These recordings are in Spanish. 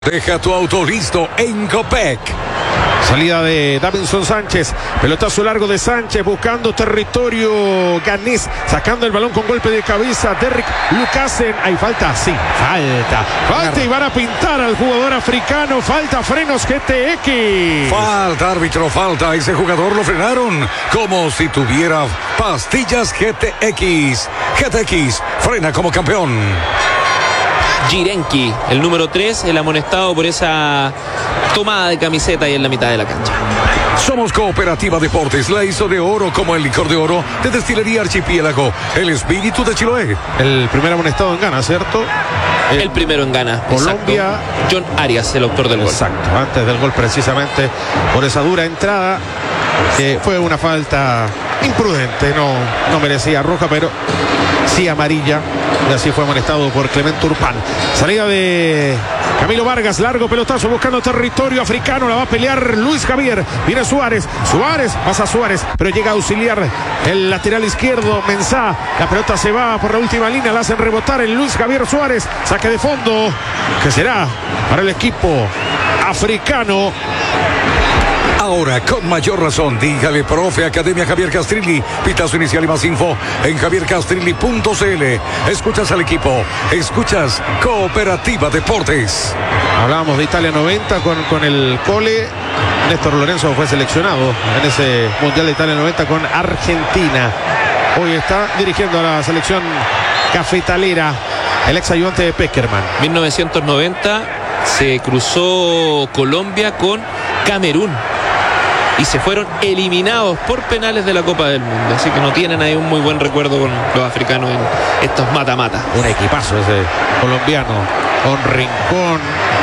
Deja tu auto listo en Copec. Salida de Davinson Sánchez, pelotazo largo de Sánchez buscando territorio ganés, sacando el balón con golpe de cabeza. Derrick Lucasen, hay falta, sí, falta y van a pintar al jugador africano. Falta Frenos GTX. Falta, árbitro, falta. Ese jugador lo frenaron como si tuviera pastillas GTX. GTX frena como campeón. Jirenki, el número 3, el amonestado por esa tomada de camiseta ahí en la mitad de la cancha. Somos Cooperativa Deportes, la hizo de oro como el licor de oro de Destilería Archipiélago, el espíritu de Chiloé. El primer amonestado en Ghana, ¿cierto? El primero en Ghana. Colombia. Exacto. John Arias, el autor del gol. Exacto, antes del gol precisamente por esa dura entrada, que fue una falta imprudente, no merecía roja, pero sí amarilla, y así fue amonestado por Clemente Urpán. Salida de Camilo Vargas, largo pelotazo buscando territorio africano, la va a pelear Luis Javier, viene Suárez, pasa Suárez, pero llega a auxiliar el lateral izquierdo, Mensah, la pelota se va por la última línea, la hacen rebotar en Luis Javier Suárez, saque de fondo, que será para el equipo africano. Ahora, con mayor razón, dígale, profe, Academia Javier Castrilli. Pitazo inicial y más info en javiercastrilli.cl. Escuchas al equipo, escuchas Cooperativa Deportes. Hablábamos de Italia 90 con el Cole. Néstor Lorenzo fue seleccionado en ese Mundial de Italia 90 con Argentina. Hoy está dirigiendo a la selección cafetalera, el ex ayudante de Peckerman. 1990 se cruzó Colombia con Camerún y se fueron eliminados por penales de la Copa del Mundo, así que no tienen ahí un muy buen recuerdo con los africanos en estos mata-mata. Un equipazo ese colombiano, con Rincón,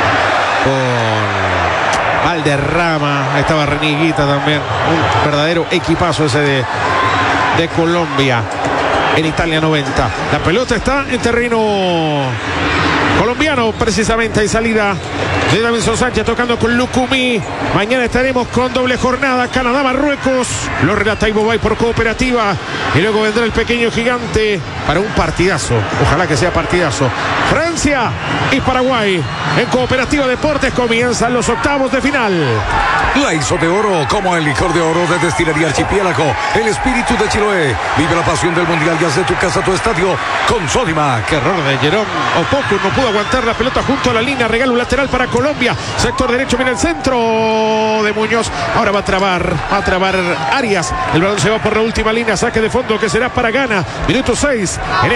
con Valderrama, estaba Reniguita también, un verdadero equipazo ese de Colombia en Italia 90. La pelota está en terreno colombiano, precisamente. Hay salida de Davinson Sánchez tocando con Lucumí. Mañana estaremos con doble jornada, Canadá-Marruecos. Lo relata Ivo Bay por Cooperativa. Y luego vendrá el pequeño gigante para un partidazo. Ojalá que sea partidazo. Francia y Paraguay. En Cooperativa Deportes comienzan los octavos de final. La hizo de oro como el licor de oro de Destilería Archipiélago, el espíritu de Chiloé. Vive la pasión del mundial y haz de tu casa tu estadio con Sodimac. Qué error de Jerome Opoku, no pudo aguantar la pelota junto a la línea. Regala un lateral para Colombia. Sector derecho, viene el centro de Muñoz. Ahora va a trabar Arias. El balón se va por la última línea. Saque de fondo que será para Ghana. Minuto 6 en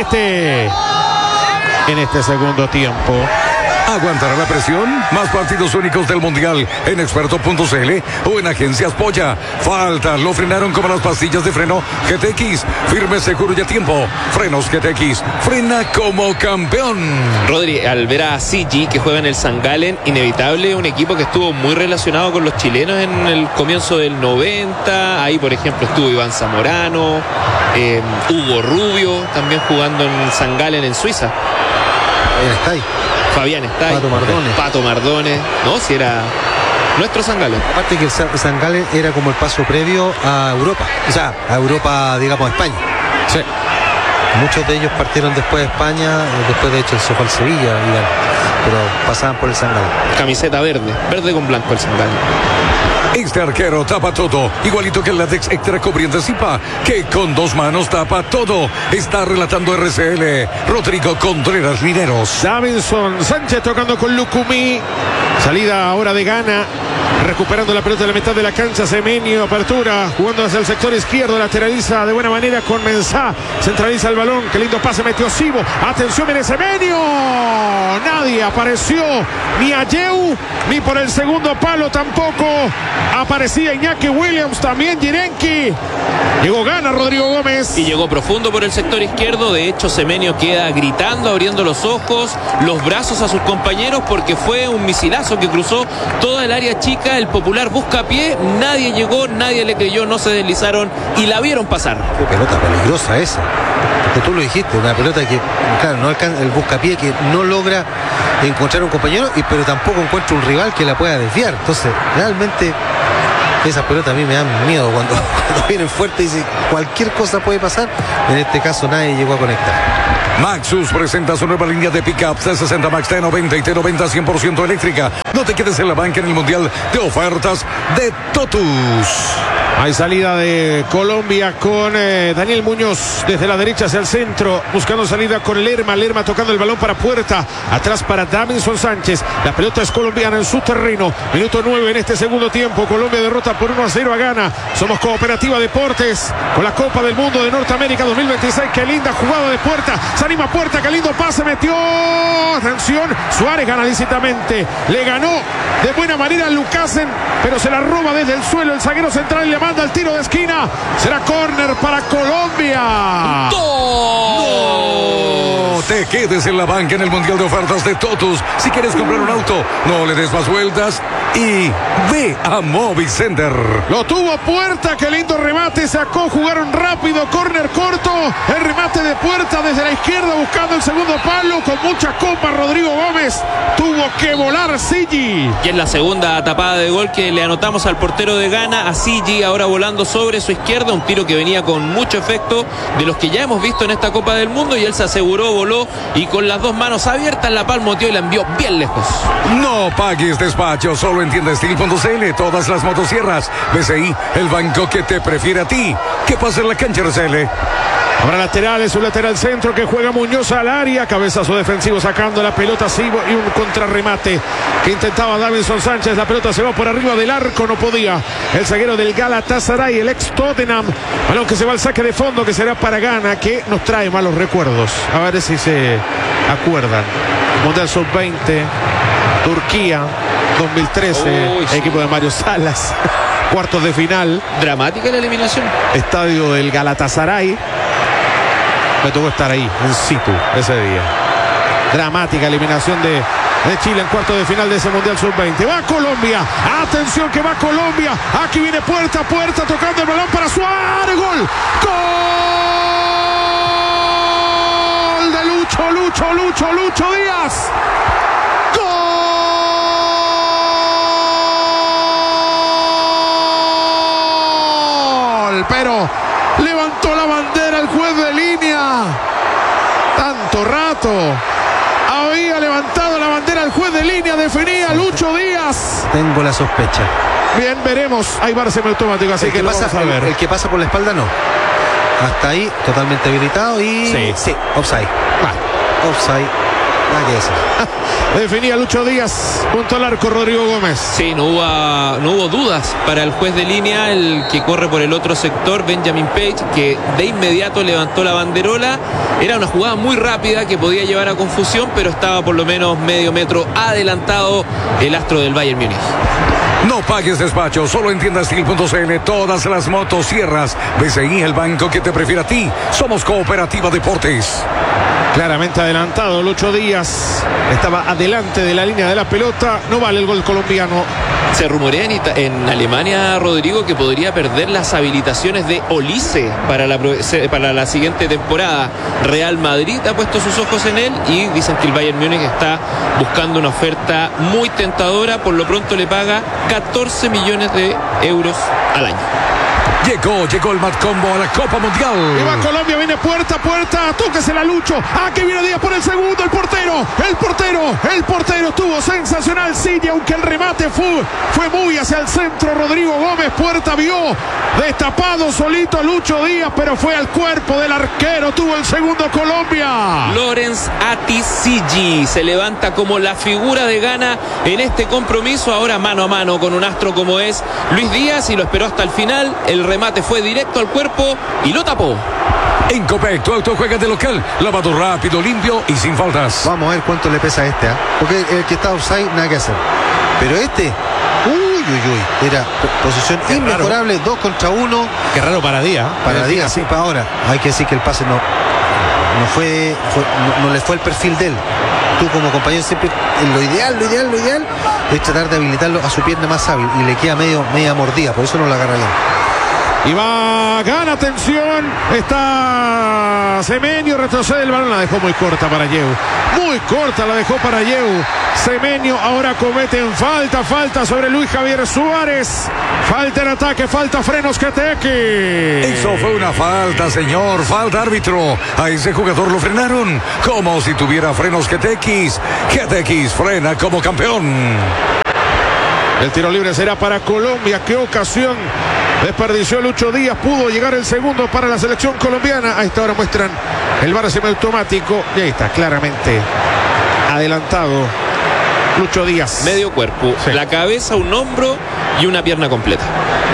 este segundo tiempo. ¿Aguantará la presión? Más partidos únicos del Mundial en experto.cl o en Agencias Polla. Falta, lo frenaron como las pastillas de freno GTX. Firme, seguro y a tiempo. Frenos GTX. Frena como campeón. Rodri, al ver a Sigi que juega en el St. Gallen, inevitable, un equipo que estuvo muy relacionado con los chilenos en el comienzo del 90. Ahí, por ejemplo, estuvo Iván Zamorano, Hugo Rubio, también jugando en St. Gallen en Suiza. Está ahí. Fabián está ahí. Pato Mardones. No, si era nuestro St. Gallen. Aparte que el St. Gallen era como el paso previo a Europa. O sea, a Europa, digamos, a España. Sí. Muchos de ellos partieron después de España, después de hecho se fue al Sevilla, pero pasaban por el St. Gallen. Camiseta verde con blanco el St. Gallen. Este arquero tapa todo, igualito que el látex extra cubriente Zipa, que con dos manos tapa todo. Está relatando RCL Rodrigo Contreras Lineros. Davinson Sánchez tocando con Lucumí. Salida ahora de Ghana. Recuperando la pelota de la mitad de la cancha. Semenyo, apertura, jugando hacia el sector izquierdo. Lateraliza de buena manera con Mensah. Centraliza el balón. Qué lindo pase metió Sibo. Atención, viene Semenyo. Nadie apareció. Ni Ayew, ni por el segundo palo tampoco. Aparecía Iñaki Williams, también Jirenki. Llegó Ghana, Rodrigo Gómez. Y llegó profundo por el sector izquierdo. De hecho, Semenyo queda gritando, abriendo los ojos, los brazos a sus compañeros, porque fue un misilazo que cruzó toda el área chica. El popular buscapié, nadie llegó, nadie le creyó, no se deslizaron y la vieron pasar. Qué pelota peligrosa esa. Que tú lo dijiste, una pelota que, claro, no alcanza, el buscapié que no logra encontrar un compañero, pero tampoco encuentra un rival que la pueda desviar. Entonces, realmente Esas pelotas a mí me dan miedo cuando vienen fuertes y cualquier cosa puede pasar. En este caso nadie llegó a conectar. Maxus presenta su nueva línea de pickups T60 Max T90 y T90 100% eléctrica. No te quedes en la banca en el Mundial de Ofertas de Totus. Hay salida de Colombia con Daniel Muñoz desde la derecha hacia el centro, buscando salida con Lerma. Lerma tocando el balón para Puerta. Atrás para Davinson Sánchez. La pelota es colombiana en su terreno. Minuto 9 en este segundo tiempo. Colombia derrota por 1-0 a Ghana. Somos Cooperativa Deportes con la Copa del Mundo de Norteamérica 2026. Qué linda jugada de Puerta. Se anima Puerta. Qué lindo pase metió. Atención. Suárez gana lícitamente. Le ganó de buena manera a Lucasen, pero se la roba desde el suelo el zaguero central y le manda el tiro de esquina. Será córner para Colombia. No te quedes en la banca en el Mundial de Ofertas de Totus. Si quieres comprar un auto, no le des más vueltas y ve a Movicenter. Lo tuvo Puerta, qué lindo remate, sacó, jugaron rápido, córner corto, el remate de Puerta desde la izquierda buscando el segundo palo, con mucha copa Rodrigo Gómez, tuvo que volar Sigi. Y es la segunda tapada de gol que le anotamos al portero de Ghana, a Sigi, ahora volando sobre su izquierda, un tiro que venía con mucho efecto, de los que ya hemos visto en esta Copa del Mundo, y él se aseguró, voló y con las dos manos abiertas la palmoteó y la envió bien lejos. No pagues despacho, solo en tiendastil.cl, todas las motosierras. BCI, el banco que te prefiere a ti. ¿Qué pasa en la cancha, RCL? Ahora laterales, un lateral centro que juega Muñoz al área, cabezazo defensivo sacando la pelota, Sigo, y un contrarremate que intentaba Davinson Sánchez. La pelota se va por arriba del arco, no podía el zaguero del Galatasaray, el ex Tottenham. Balón que se va al saque de fondo, que será para Ghana, que nos trae malos recuerdos. A ver si se acuerdan. Mundial Sub-20, Turquía 2013, sí. Equipo de Mario Salas, cuartos de final. Dramática la eliminación. Estadio del Galatasaray. Me tocó estar ahí, en situ, ese día. Dramática eliminación de Chile en cuarto de final de ese Mundial Sub-20. Va Colombia. Atención que va Colombia. Aquí viene Puerta tocando el balón para Suárez. Gol. Gol de Lucho Díaz. Gol. Pero levantó la bandera el juez de línea. Tanto rato había levantado la bandera el juez de línea, definía Lucho Díaz. Tengo la sospecha. Bien, veremos. Hay bar semiautomático, así que lo vamos a ver. El que pasa por la espalda no. Hasta ahí totalmente habilitado y sí, offside. Offside. Nada que decir. Definía Lucho Díaz junto al arco Rodrigo Gómez. Sí, no hubo dudas para el juez de línea, el que corre por el otro sector, Benjamin Page, que de inmediato levantó la banderola. Era una jugada muy rápida que podía llevar a confusión, pero estaba por lo menos medio metro adelantado el astro del Bayern Múnich. No pagues despacho, solo en tiendastil.cl, todas las motosierras. BCI, el banco que te prefiere a ti. Somos Cooperativa Deportes. Claramente adelantado Lucho Díaz. Estaba adelante de la línea de la pelota. No vale el gol colombiano. Se rumorea en Alemania, Rodrigo, que podría perder las habilitaciones de Olise para la siguiente temporada. Real Madrid ha puesto sus ojos en él y dicen que el Bayern Múnich está buscando una oferta muy tentadora. Por lo pronto le paga 14 millones de euros al año. Llegó el Mad Combo a la Copa Mundial. Y va Colombia, viene Puerta, tóquese la Lucho. Que viene Díaz por el segundo, el portero estuvo sensacional, sí, aunque el remate fue muy hacia el centro. Rodrigo Gómez, Puerta vio destapado solito a Lucho Díaz, pero fue al cuerpo del arquero, tuvo el segundo Colombia. Lorenz Atisigi se levanta como la figura de Ghana en este compromiso, ahora mano a mano con un astro como es Luis Díaz, y lo esperó hasta el final. El remate fue directo al cuerpo y lo tapó. En Copec, tu auto juega de local, lavado rápido, limpio y sin faltas. Vamos a ver cuánto le pesa a este, porque el que está offside nada que hacer. Pero este, era posición inmejorable, 2 contra 1. Qué raro para Díaz. Para Díaz, sí, para ahora. Hay que decir que el pase no le fue el perfil de él. Tú como compañero siempre, lo ideal es tratar de habilitarlo a su pierna más hábil y le queda media mordida, por eso no la agarra bien. Y va, gana, atención. Está Semenyo, retrocede el balón. La dejó muy corta para Yeu. Muy corta la dejó para Yeu. Semenyo ahora cometen falta sobre Luis Javier Suárez. Falta en ataque, falta Frenos Quetequi. Eso fue una falta, señor. Falta, árbitro. A ese jugador lo frenaron como si tuviera frenos Quetequi. Quetequi frena como campeón. El tiro libre será para Colombia. Qué ocasión desperdició Lucho Díaz. Pudo llegar el segundo para la selección colombiana. A esta hora muestran el VAR semiautomático. Y ahí está claramente adelantado Lucho Díaz. Medio cuerpo, Sí. la cabeza, un hombro y una pierna completa.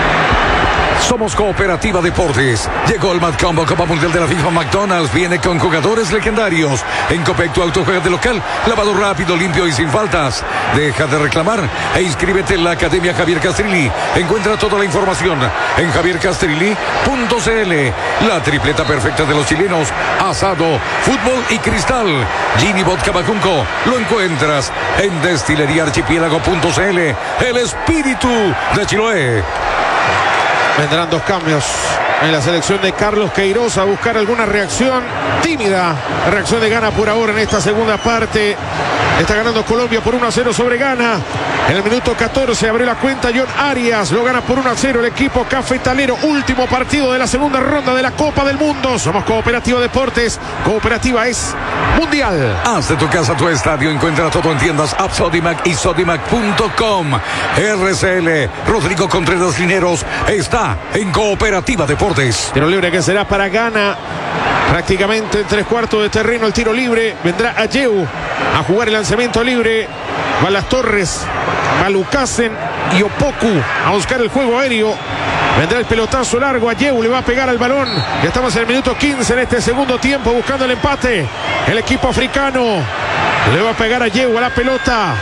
Somos Cooperativa Deportes. Llegó el Mad Combo Copa Mundial de la FIFA. McDonald's viene con jugadores legendarios. En Copec tu auto juega de local. Lavado rápido, limpio y sin faltas. Deja de reclamar e inscríbete en la Academia Javier Castrilli. Encuentra toda la información en javiercastrilli.cl. La tripleta perfecta de los chilenos. Asado, fútbol y cristal. Gini Vodka Bacunco. Lo encuentras en destileriaarchipiélago.cl. El espíritu de Chiloé. Vendrán dos cambios en la selección de Carlos Queiroz a buscar alguna reacción tímida. Reacción de Ghana por ahora en esta segunda parte. Está ganando Colombia por 1-0 sobre Ghana. En el minuto 14 abre la cuenta John Arias. Lo gana por 1-0 el equipo cafetalero. Último partido de la segunda ronda de la Copa del Mundo. Somos Cooperativa Deportes. Cooperativa es mundial. Haz de tu casa tu estadio. Encuentra todo en tiendas App Sodimac y Sodimac.com. RCL Rodrigo Contreras Lineros está en Cooperativa Deportes. Tiro libre que será para Ghana. Prácticamente en 3/4 de terreno el tiro libre. Vendrá Ayew a jugar el lanzamiento libre. Va Las Torres, va Lucasen y Opoku a buscar el juego aéreo. Vendrá el pelotazo largo. Ayew le va a pegar al balón. Ya estamos en el minuto 15 en este segundo tiempo buscando el empate. El equipo africano le va a pegar a Ayew a la pelota.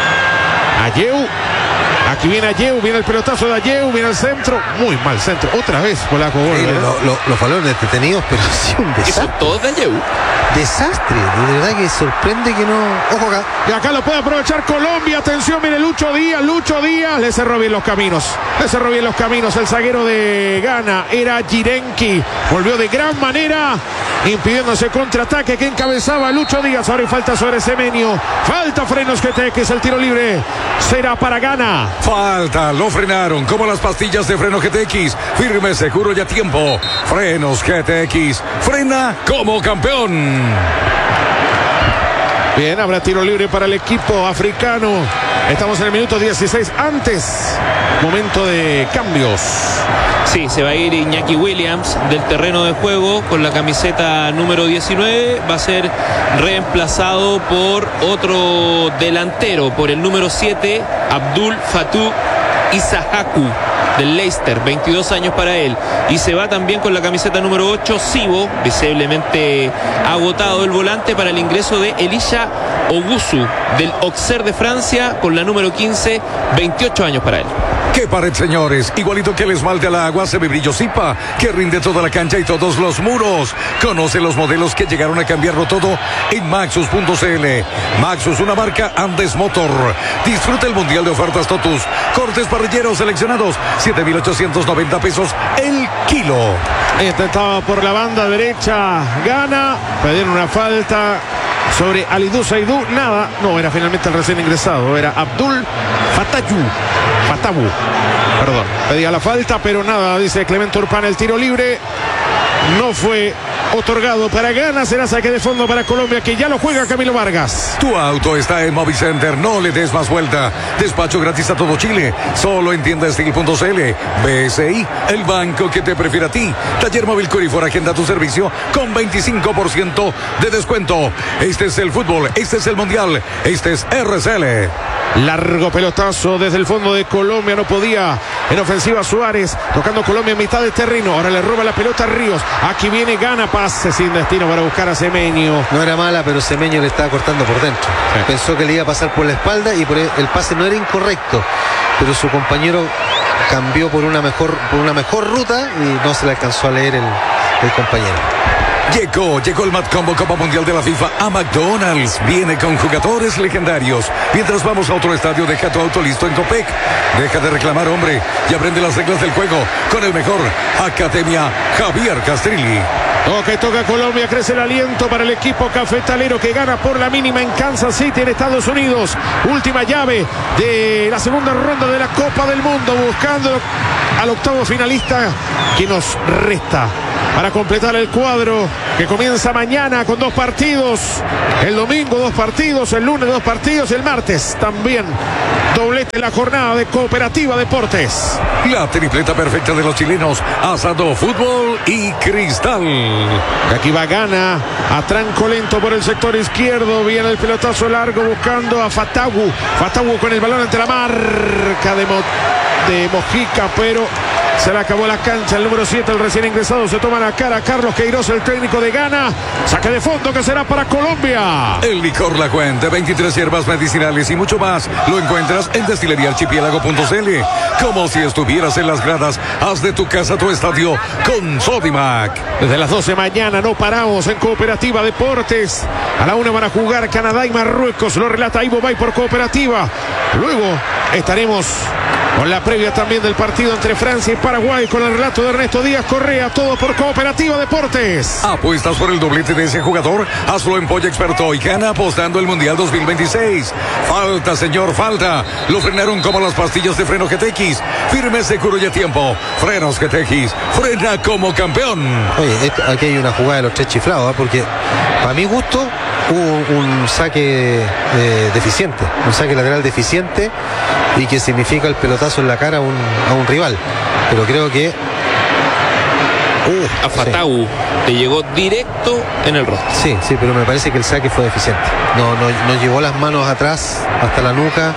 Ayew. Aquí viene Ayew, viene el pelotazo de Ayew, viene el centro, muy mal centro, otra vez polaco gol. Sí, los balones detenidos, pero sí un Y son desastre. todos de Ayew. Desastre, de verdad que sorprende que no. Ojo acá. Y acá lo puede aprovechar Colombia, atención, viene Lucho Díaz, le cerró bien los caminos, el zaguero de Ghana era Jirenki, volvió de gran manera, impidiendo ese contraataque que encabezaba Lucho Díaz. Ahora hay falta sobre Semenyo, falta Frenos Quetequi, el tiro libre será para Ghana. Falta, lo frenaron como las pastillas de freno GTX. Firme, seguro y a tiempo. Frenos GTX. Frena como campeón. Bien, habrá tiro libre para el equipo africano. Estamos en el minuto 16 antes. Momento de cambios. Sí, se va a ir Iñaki Williams del terreno de juego con la camiseta número 19. Va a ser reemplazado por otro delantero, por el número 7, Abdul Fatou Isahaku del Leicester, 22 años para él. Y se va también con la camiseta número 8, Sibo, visiblemente agotado el volante, para el ingreso de Elisha Ogusu del Auxerre de Francia con la número 15, 28 años para él. ¡Qué pared, señores! Igualito que el esmalte al agua, Semibrillo Zipa, que rinde toda la cancha y todos los muros. Conoce los modelos que llegaron a cambiarlo todo en Maxus.cl. Maxus, una marca Andes Motor. Disfruta el mundial de ofertas Totus. Cortes parrilleros seleccionados, 7,890 pesos el kilo. Estaba por la banda derecha Ghana. Pedieron una falta sobre Alidou Saidou. Nada. No, era finalmente el recién ingresado. Era Abdul Fatawu. Perdón. Pedía la falta, pero nada, dice Clemente Urpán. El tiro libre no fue otorgado para Ghana. Será saque de fondo para Colombia, que ya lo juega Camilo Vargas. Tu auto está en Movicenter, no le des más vuelta. Despacho gratis a todo Chile, solo en tiendastil.cl. BSI, el banco que te prefiere a ti. Taller Móvil Curifor, agenda tu servicio con 25% de descuento. Este es el fútbol, este es el mundial, este es RCL. Largo pelotazo desde el fondo de Colombia. No podía en ofensiva Suárez. Tocando Colombia en mitad de terreno. Ahora le roba la pelota a Ríos. Aquí viene Ghana. Pase sin destino para buscar a Semenyo. No era mala, pero Semenyo le estaba cortando por dentro. Sí. Pensó que le iba a pasar por la espalda y el pase no era incorrecto. Pero su compañero cambió por una mejor ruta y no se le alcanzó a leer el compañero. Llegó el Mad Combo Copa Mundial de la FIFA a McDonald's. Viene con jugadores legendarios. Mientras vamos a otro estadio, deja tu auto listo en Copec. Deja de reclamar, hombre, y aprende las reglas del juego con el mejor. Academia Javier Castrilli. Toca Colombia, crece el aliento para el equipo cafetalero que gana por la mínima en Kansas City, en Estados Unidos. Última llave de la segunda ronda de la Copa del Mundo, buscando al octavo finalista que nos resta para completar el cuadro que comienza mañana con 2 partidos. El domingo 2 partidos, el lunes 2 partidos y el martes también doblete en la jornada de Cooperativa Deportes. La tripleta perfecta de los chilenos: asado, fútbol y cristal. Aquí va Gana a tranco lento por el sector izquierdo. Viene el pelotazo largo buscando a Fatawu. Fatawu con el balón ante la marca de Mojica, pero se le acabó la cancha. El número 7, el recién ingresado, se toma la cara. Carlos Queiroz, el técnico de Gana. Saque de fondo que será para Colombia. El licor La Cuenta, 23 hierbas medicinales y mucho más. Lo encuentras en destileriaarchipiélago.cl. Como si estuvieras en las gradas, haz de tu casa tu estadio con Sodimac. Desde las 12 mañana no paramos en Cooperativa Deportes. A la 1 van a jugar Canadá y Marruecos. Lo relata Ivo Bay por Cooperativa. Luego estaremos con la previa también del partido entre Francia y Paraguay, con el relato de Ernesto Díaz Correa. Todo por Cooperativa Deportes. ¿Apuestas por el doblete de ese jugador? Hazlo en Polla Experto y gana apostando el Mundial 2026. Falta, señor, falta. Lo frenaron como las pastillas de freno GTX. Firme, seguro y a tiempo. Frenos GTX. Frena como campeón. Oye, aquí hay una jugada de los 3 chiflados, porque para mi gusto hubo un saque deficiente, un saque lateral deficiente, y que significa el pelotazo en la cara a un rival. Pero creo que a Fatawu le llegó directo en el rostro. Sí, pero me parece que el saque fue deficiente. No llevó las manos atrás hasta la nuca.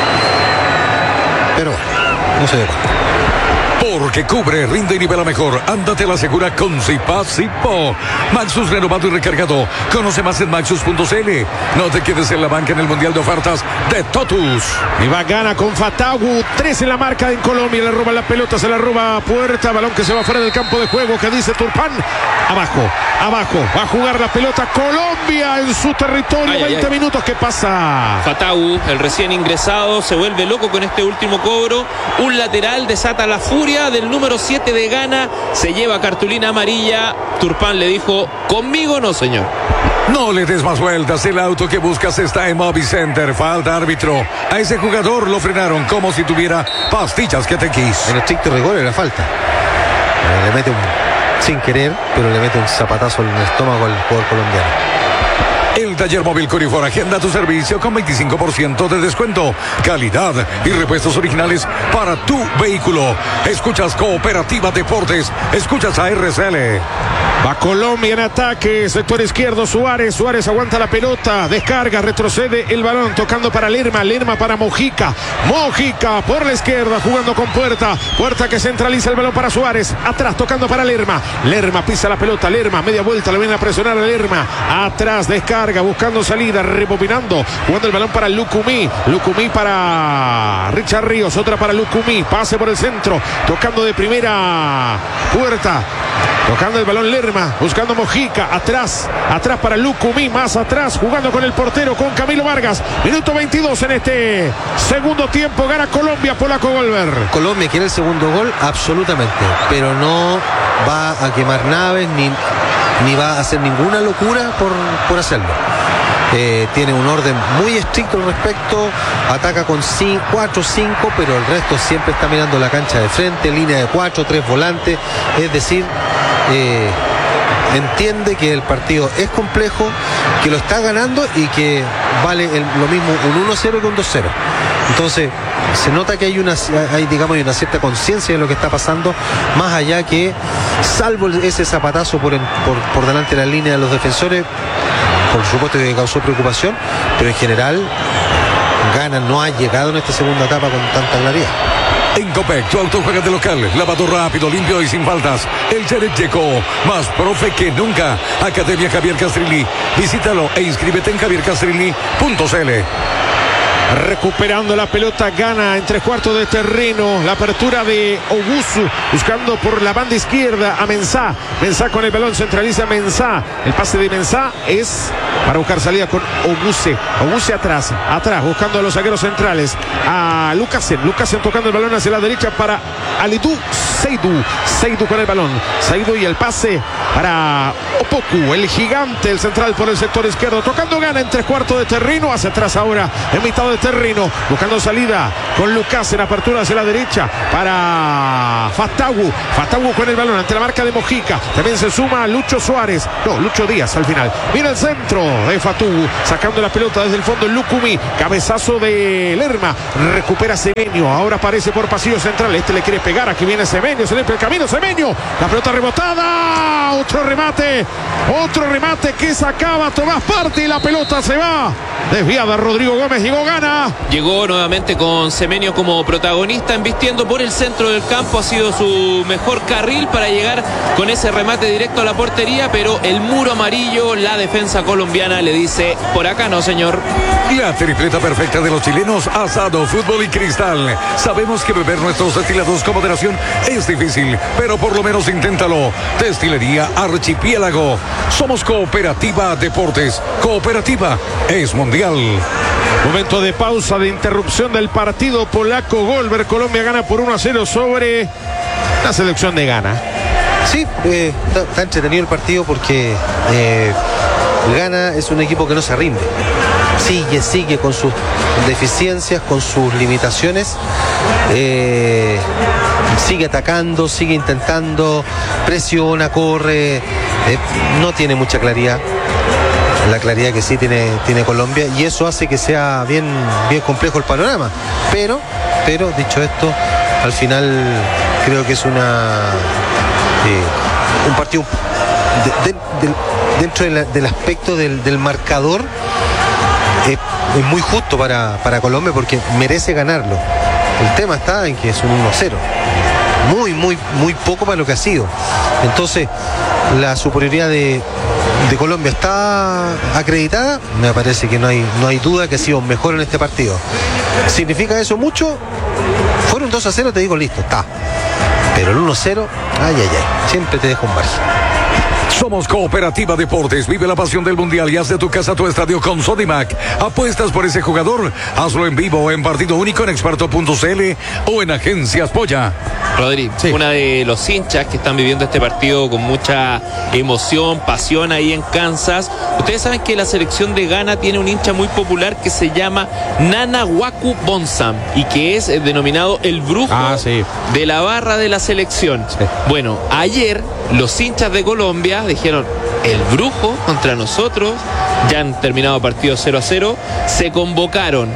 Pero bueno, no se dio cuenta. Porque cubre, rinde y nivela mejor. Ándate a la segura con Zipa. Maxus renovado y recargado. Conoce más en maxus.cl. No te quedes en la banca en el Mundial de Ofertas de Totus. Y va Gana con Fatawu. 3 en la marca en Colombia. Le roba la pelota, se la roba a Puerta. Balón que se va fuera del campo de juego. Que dice Turpán. Abajo. Va a jugar la pelota Colombia en su territorio. 20 minutos. ¿Qué pasa? Fatawu, el recién ingresado, se vuelve loco con este último cobro. Un lateral desata la furia del número 7 de Gana. Se lleva cartulina amarilla. Turpán le dijo: conmigo no, señor. No le des más vueltas. El auto que buscas está en Movicenter. Falta, árbitro. A ese jugador lo frenaron como si tuviera pastillas GTX. En estricto rigor era falta. Le mete sin querer, pero le mete un zapatazo en el estómago al jugador colombiano. El taller móvil Corifor agenda tu servicio con 25% de descuento, calidad y repuestos originales para tu vehículo. Escuchas Cooperativa Deportes, escuchas a RCL. Va Colombia en ataque, sector izquierdo, Suárez aguanta la pelota, descarga, retrocede el balón, tocando para Lerma para Mojica por la izquierda, jugando con Puerta que centraliza el balón para Suárez, atrás tocando para Lerma pisa la pelota, media vuelta, le viene a presionar a Lerma, atrás, descarga, buscando salida, repopinando, jugando el balón para Lucumí para Richard Ríos, otra para Lucumí, pase por el centro, tocando de primera Puerta, tocando el balón Lerma, buscando Mojica, atrás para Lucumí, más atrás, jugando con el portero, con Camilo Vargas. Minuto 22 en este segundo tiempo. Gana Colombia, Polaco Golver. Colombia quiere el segundo gol, absolutamente, pero no va a quemar naves ni va a hacer ninguna locura por hacerlo. Tiene un orden muy estricto al respecto, ataca con 4-5, pero el resto siempre está mirando la cancha de frente, línea de 4, 3 volantes, es decir, entiende que el partido es complejo, que lo está ganando y que vale lo mismo un 1-0 que un 2-0. Entonces se nota que hay una cierta conciencia de lo que está pasando, más allá que, salvo ese zapatazo por delante de la línea de los defensores, por supuesto que causó preocupación, pero en general Gana no ha llegado en esta segunda etapa con tanta claridad. En Copec, tu auto juega de local, lavado rápido, limpio y sin faltas. El Cheret llegó, más profe que nunca. Academia Javier Castrilli. Visítalo e inscríbete en javiercastrilli.cl. recuperando la pelota, Gana en 3/4 de terreno, la apertura de Ogusu, buscando por la banda izquierda a Mensah. Mensah con el balón, centraliza Mensah. El pase de Mensah es para buscar salida con Oguse. Oguse atrás, buscando a los zagueros centrales. A Lukasen tocando el balón hacia la derecha para Alidou Seydou con el balón. Seydou y el pase para Opoku, el gigante, el central por el sector izquierdo. Tocando Gana en 3/4 de terreno. Hacia atrás ahora, en mitad de terreno. Buscando salida con Lukasen. Apertura hacia la derecha para Fatawu con el balón ante la marca de Mojica. También se suma Lucho Díaz al final. Mira el centro de Fatawu, sacando la pelota desde el fondo el Lukumi. Cabezazo de Lerma. Recupera Semenyo. Ahora aparece por pasillo central. Le quiere pegar. Aquí viene Semenyo. Se limpia el camino. Semenyo. La pelota rebotada. Otro remate que sacaba Tomás Partey. La pelota se va. Desviada Rodrigo Gómez. Llegó Gana. Llegó nuevamente con Semenyo como protagonista, embistiendo por el centro del campo. Ha sido su mejor carril para llegar con ese remate directo a la portería, pero el muro amarillo, la defensa colombiana le dice: por acá no, señor. La tripleta perfecta de los chilenos: asado, fútbol y cristal. Sabemos que beber nuestros destilados con moderación es difícil, pero por lo menos inténtalo. Destilería Archipiélago. Somos Cooperativa Deportes. Cooperativa es mundial. Momento de pausa, de interrupción del partido polaco. Golver, Colombia gana por 1-0 sobre la selección de Ghana. Sí, está entretenido el partido porque Ghana es un equipo que no se rinde. Sigue con sus deficiencias, con sus limitaciones. Sigue atacando, sigue intentando, presiona, corre. No tiene mucha claridad. La claridad que sí tiene Colombia, y eso hace que sea bien complejo el panorama. Pero dicho esto, al final creo que es un partido dentro del aspecto del marcador. Es muy justo para Colombia porque merece ganarlo. El tema está en que es un 1-0. Muy poco para lo que ha sido. Entonces, la superioridad de Colombia está acreditada. Me parece que no hay duda que ha sido mejor en este partido. ¿Significa eso mucho? Fueron 2-0, te digo, listo, está. Pero el 1-0, siempre te deja un margen. Somos Cooperativa Deportes. Vive la pasión del mundial y haz de tu casa tu estadio con Sodimac. ¿Apuestas por ese jugador? Hazlo en vivo, en partido único, en experto.cl o en Agencias Polla. Rodri, sí. Una de los hinchas que están viviendo este partido con mucha emoción, pasión ahí en Kansas. Ustedes saben que la selección de Ghana tiene un hincha muy popular que se llama Nana Waku Bonsam y que es denominado el brujo de la barra de la selección. Sí. Bueno, ayer los hinchas de Colombia dijeron: el brujo contra nosotros. Ya han terminado partido 0-0. Se convocaron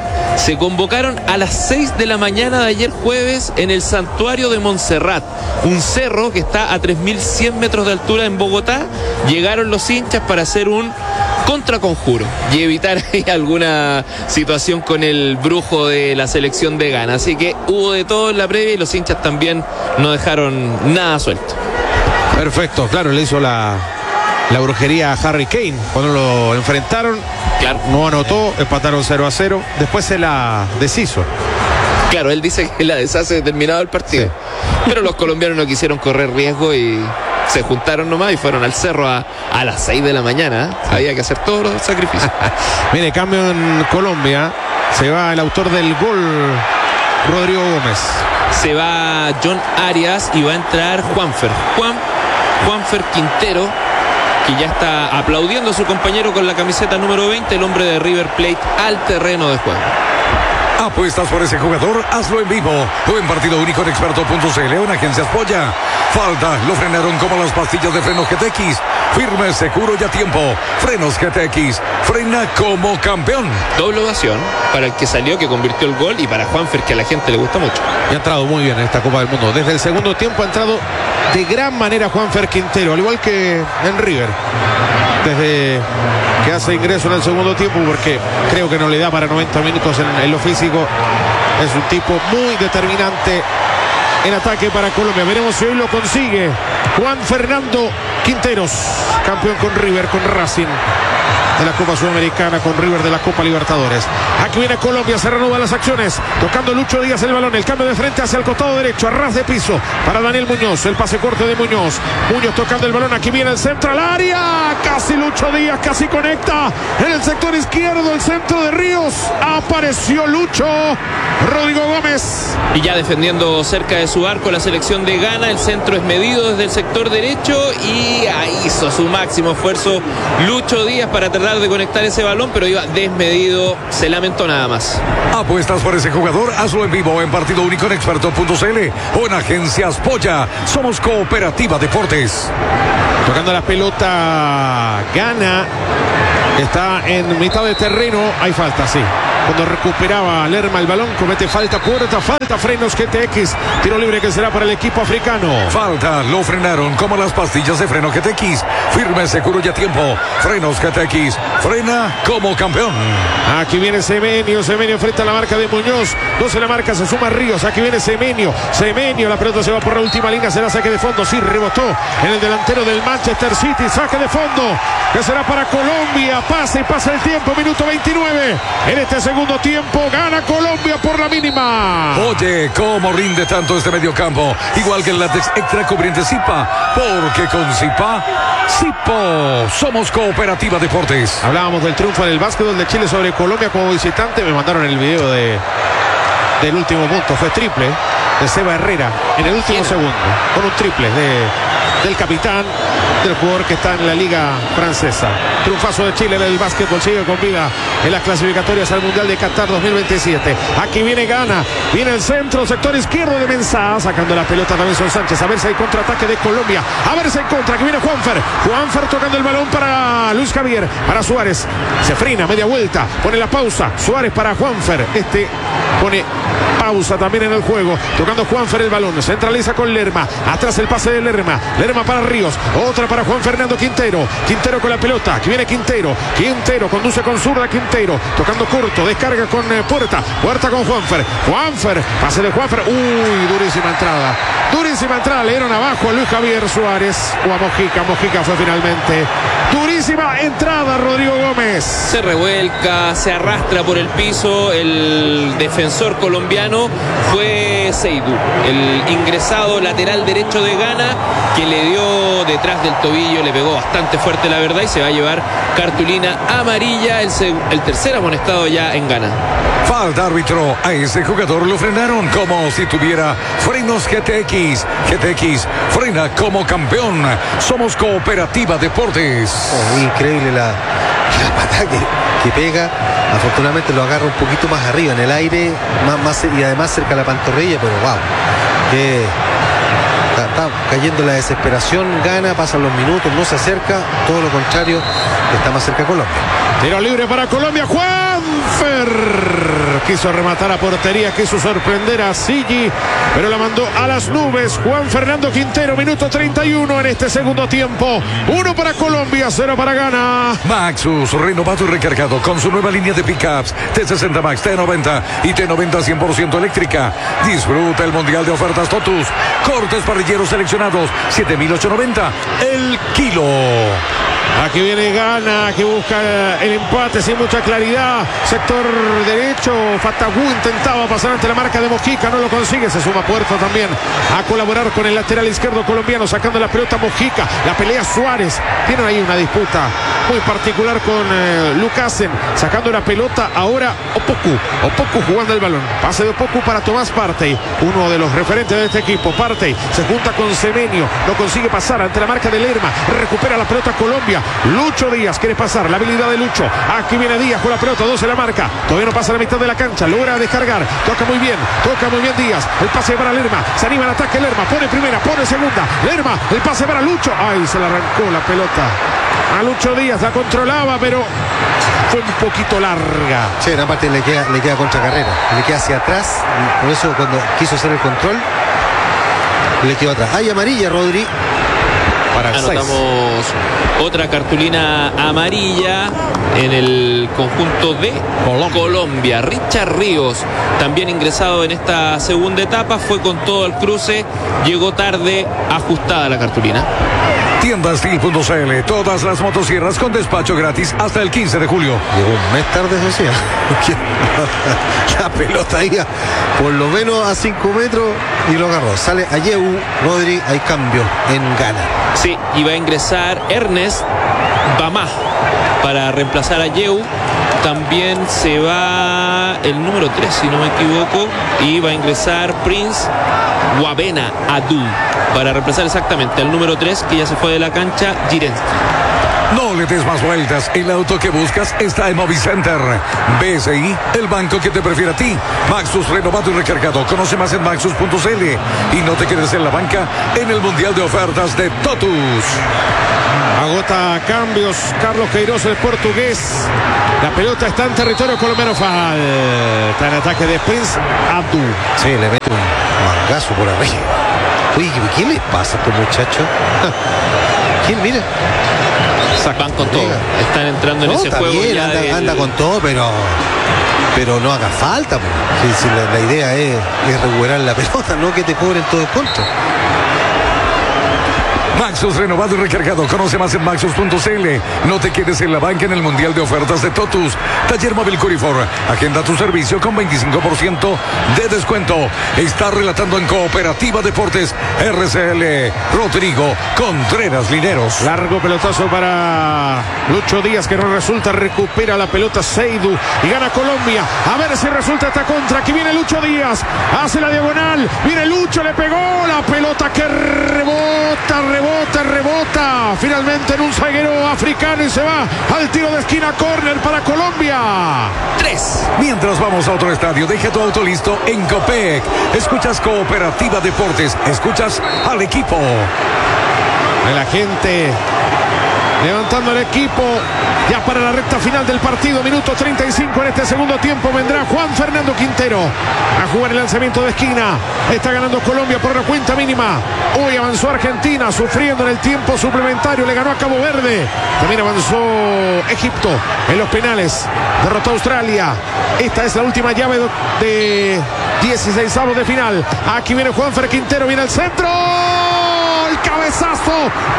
a las 6 de la mañana de ayer jueves en el santuario de Montserrat, un cerro que está a 3.100 metros de altura en Bogotá. Llegaron los hinchas para hacer un contraconjuro y evitar alguna situación con el brujo de la selección de Ghana. Así que hubo de todo en la previa y los hinchas también no dejaron nada suelto. Perfecto, claro, le hizo la brujería a Harry Kane cuando lo enfrentaron. Claro. No anotó, empataron 0-0. Después se la deshizo. Claro, él dice que la deshace terminado el partido. Sí. Pero los colombianos no quisieron correr riesgo y se juntaron nomás y fueron al cerro a las 6 de la mañana. Sí. Había que hacer todos los sacrificios. Mire, cambio en Colombia. Se va el autor del gol, Rodrigo Gómez. Se va John Arias y va a entrar Juanfer Quintero, que ya está aplaudiendo a su compañero con la camiseta número 20, el hombre de River Plate, al terreno de juego. ¿Apuestas por ese jugador? Hazlo en vivo o en partido único en experto.cl o en Agencias Polla. Falta, lo frenaron como las pastillas de freno GTX. Firme, seguro y a tiempo. Frenos GTX, frena como campeón. Doble ovación para el que salió, que convirtió el gol, y para Juanfer, que a la gente le gusta mucho. Y ha entrado muy bien en esta Copa del Mundo. Desde el segundo tiempo ha entrado de gran manera Juanfer Quintero, al igual que en River. Desde que hace ingreso en el segundo tiempo, porque creo que no le da para 90 minutos en lo físico. Es un tipo muy determinante en ataque para Colombia. Veremos si hoy lo consigue Juan Fernando Quinteros, campeón con River, con Racing de la Copa Sudamericana, con River de la Copa Libertadores. Aquí viene Colombia, se reanudan las acciones, tocando Lucho Díaz el balón, el cambio de frente hacia el costado derecho, a ras de piso para Daniel Muñoz, el pase corto de Muñoz tocando el balón, aquí viene el centro al área, casi Lucho Díaz, casi conecta en el sector izquierdo, el centro de Ríos, apareció Lucho, Rodrigo Gómez. Y ya defendiendo cerca de su arco la selección de Ghana, el centro es medido desde el sector derecho y ahí hizo su máximo esfuerzo Lucho Díaz para tratar de conectar ese balón, pero iba desmedido, se lamentó nada más. ¿Apuestas por ese jugador? Hazlo en vivo en partido único en experto.cl o en Agencias Polla. Somos Cooperativa Deportes. Tocando la pelota Ghana, está en mitad de terreno, hay falta, sí. Cuando recuperaba Lerma el balón, comete falta Puerta, falta Frenos GTX, tiro libre que será para el equipo africano. Falta, lo frenaron como las pastillas de freno GTX, firme, seguro y a tiempo. Frenos GTX, frena como campeón. Aquí viene Semenyo frente a la marca de Muñoz, 12 la marca, se suma Ríos, aquí viene Semenyo, la pelota se va por la última línea, será saque de fondo, sí, rebotó en el delantero del Manchester City, saque de fondo, que será para Colombia, pasa el tiempo, minuto 29, en este segundo tiempo, gana Colombia por la mínima. Oye, cómo rinde tanto este mediocampo, igual que el látex extra cubriente Zipa, porque con Zipa, somos Cooperativa Deportes. Hablábamos del triunfo en el básquetbol de Chile sobre Colombia como visitante, me mandaron el video del último punto, fue triple de Seba Herrera en el último segundo, con un triple del capitán, del jugador que está en la liga francesa. Triunfazo de Chile en el básquetbol, sigue con vida en las clasificatorias al Mundial de Qatar 2027. Aquí viene Ghana, viene el centro, sector izquierdo de Mensah, sacando la pelota también Son Sánchez, a ver si hay contraataque de Colombia, a ver si hay contra, aquí viene Juanfer tocando el balón para Luis Javier, para Suárez, se frena, media vuelta, pone la pausa, Suárez para Juanfer, pone pausa también en el juego, tocando Juanfer el balón, centraliza con Lerma, atrás el pase de Lerma para Ríos, otra para Juan Fernando Quintero con la pelota, aquí viene Quintero conduce con zurda, Quintero tocando corto, descarga con Puerta con Juanfer, pase de Juanfer, durísima entrada, le dieron abajo a Luis Javier Suárez o a Mojica fue finalmente, durísima entrada, Rodrigo Gómez, se revuelca, se arrastra por el piso, el defensor colombiano fue Seydou, el ingresado lateral derecho de Ghana, que le dio detrás del tobillo, le pegó bastante fuerte la verdad y se va a llevar cartulina amarilla, el tercer amonestado ya en Ghana. Falta, árbitro, a ese jugador lo frenaron como si tuviera frenos GTX, frena como campeón, somos Cooperativa Deportes. Increíble la patada que pega, afortunadamente lo agarra un poquito más arriba en el aire, más y además cerca de la pantorrilla, pero wow, que está cayendo la desesperación, Ghana, pasan los minutos, no se acerca, todo lo contrario, está más cerca Colombia. Tiro libre para Colombia, Juanfer quiso rematar a portería, quiso sorprender a Sigi, pero la mandó a las nubes. Juan Fernando Quintero, minuto 31 en este segundo tiempo, 1 para Colombia, 0 para Ghana. Maxus, renovado y recargado con su nueva línea de pickups T60 Max, T90 y T90 100% eléctrica. Disfruta el mundial de ofertas Totus, cortes parrilleros seleccionados, 7,890 el kilo. Aquí viene Ghana, que busca el empate sin mucha claridad. Sector derecho, Fatagu intentaba pasar ante la marca de Mojica, no lo consigue. Se suma Puerta también a colaborar con el lateral izquierdo colombiano, sacando la pelota Mojica. La pelea Suárez. Tienen ahí una disputa muy particular con Lucasen, sacando la pelota ahora Opoku jugando el balón. Pase de Opoku para Tomás Partey, uno de los referentes de este equipo. Partey se junta con Semenyo, no consigue pasar ante la marca de Lerma. Recupera la pelota Colombia. Lucho Díaz quiere pasar, la habilidad de Lucho. Aquí viene Díaz con la pelota, 12 la marca. Todavía no pasa la mitad de la cancha, logra descargar. Toca muy bien Díaz. El pase para Lerma, se anima al ataque Lerma, pone primera, pone segunda. Lerma, el pase para Lucho. Ay, se le arrancó la pelota a Lucho Díaz, la controlaba, pero fue un poquito larga. Sí, en aparte le queda contra carrera, le queda hacia atrás, por eso cuando quiso hacer el control le quedó atrás. Hay amarilla, Rodri. Anotamos otra cartulina amarilla en el conjunto de Colombia. Richard Ríos, también ingresado en esta segunda etapa, fue con todo el cruce, llegó tarde, ajustada la cartulina. Tiendastil.cl, todas las motosierras con despacho gratis hasta el 15 de julio. Llegó un mes tarde, decía. La pelota iba por lo menos a 5 metros y lo agarró. Sale Ayew, Rodri, hay cambio en Ghana. Sí, y va a ingresar Ernest Bamá para reemplazar a Yeu. También se va el número 3, si no me equivoco, y va a ingresar Prince Wabena Adu para reemplazar exactamente al número 3 que ya se fue de la cancha, Jirensky. No le des más vueltas. El auto que buscas está en Movicenter. BSI, el banco que te prefiere a ti. Maxus renovado y recargado. Conoce más en maxus.cl. Y no te quedes en la banca en el Mundial de Ofertas de Totus. Agota cambios Carlos Queiroz, el portugués. La pelota está en territorio colombiano. Falta en ataque de Prince Abdu. Sí, le mete un mangazo por arriba. Uy, ¿qué les pasa a estos muchachos? ¿Quién? Mira. Van con todo. Están entrando en ese juego bien, ya anda con todo, pero no haga falta. Si la idea es recuperar la pelota, no que te cobren todo el contra. Maxus renovado y recargado. Conoce más en maxus.cl. No te quedes en la banca en el Mundial de Ofertas de Totus. Taller Móvil Curifor. Agenda tu servicio con 25% de descuento. Está relatando en Cooperativa Deportes RCL Rodrigo Contreras Lineros. Largo pelotazo para Lucho Díaz, que no resulta. Recupera la pelota Seidu y gana Colombia. A ver si resulta esta contra. Aquí viene Lucho Díaz. Hace la diagonal. Viene Lucho, le pegó la pelota que rebota. Finalmente en un zaguero africano y se va al tiro de esquina, córner para Colombia. 3. Mientras vamos a otro estadio, deja tu auto listo en Copec. Escuchas Cooperativa Deportes. Escuchas al equipo. La gente levantando el equipo ya para la recta final del partido. Minuto 35 en este segundo tiempo. Vendrá Juan Fernando Quintero a jugar el lanzamiento de esquina. Está ganando Colombia por una cuenta mínima. Hoy avanzó Argentina sufriendo en el tiempo suplementario. Le ganó a Cabo Verde. También avanzó Egipto en los penales. Derrotó a Australia. Esta es la última llave de 16avos de final. Aquí viene Juan Fer Quintero. Viene al centro. El cabezazo.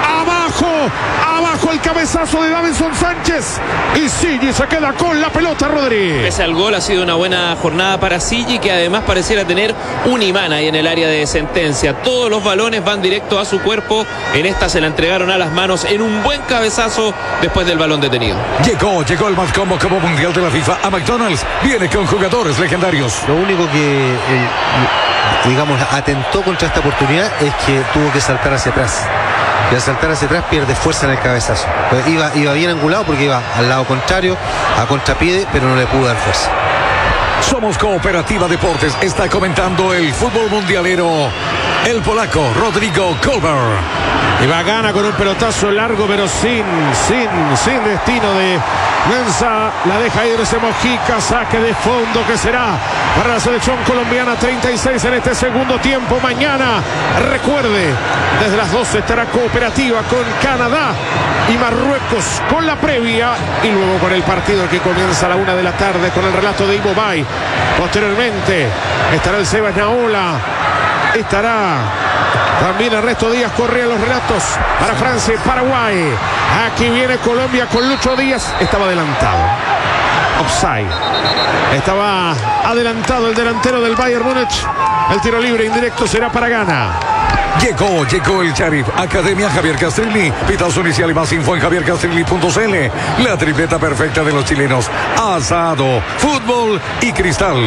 Abajo el cabezazo de Davinson Sánchez. Y Sigi se queda con la pelota, Rodri. Pese al gol, ha sido una buena jornada para Sigi, que además pareciera tener un imán ahí en el área de sentencia. Todos los balones van directo a su cuerpo. En esta se la entregaron a las manos en un buen cabezazo después del balón detenido. Llegó el más como mundial de la FIFA a McDonald's. Viene con jugadores legendarios. Lo único que, digamos, atentó contra esta oportunidad es que tuvo que saltar hacia atrás. Y al saltar hacia atrás pierde fuerza en el cabezazo. Pues iba bien angulado porque iba al lado contrario, a contrapié, pero no le pudo dar fuerza. Somos Cooperativa Deportes. Está comentando el fútbol mundialero el polaco Rodrigo Kolber. Y va gana con un pelotazo largo, pero sin destino de Mensa. La deja irse Mojica. Saque de fondo que será para la selección colombiana. 36 en este segundo tiempo. Mañana, recuerde, desde las 12 estará Cooperativa con Canadá y Marruecos con la previa. Y luego con el partido que comienza a la 1 de la tarde con el relato de Ivo Bay. Posteriormente estará el Sebas Naola. Estará también Ernesto Díaz Correa en los relatos para Francia y Paraguay. Aquí viene Colombia con Lucho Díaz. Estaba adelantado. Offside. Estaba adelantado el delantero del Bayern Múnich. El tiro libre indirecto será para Ghana. Llegó el Sheriff. Academia Javier Castrilli. Pitazo inicial y más info en javiercastrilli.cl. La tripleta perfecta de los chilenos. Asado, fútbol y cristal.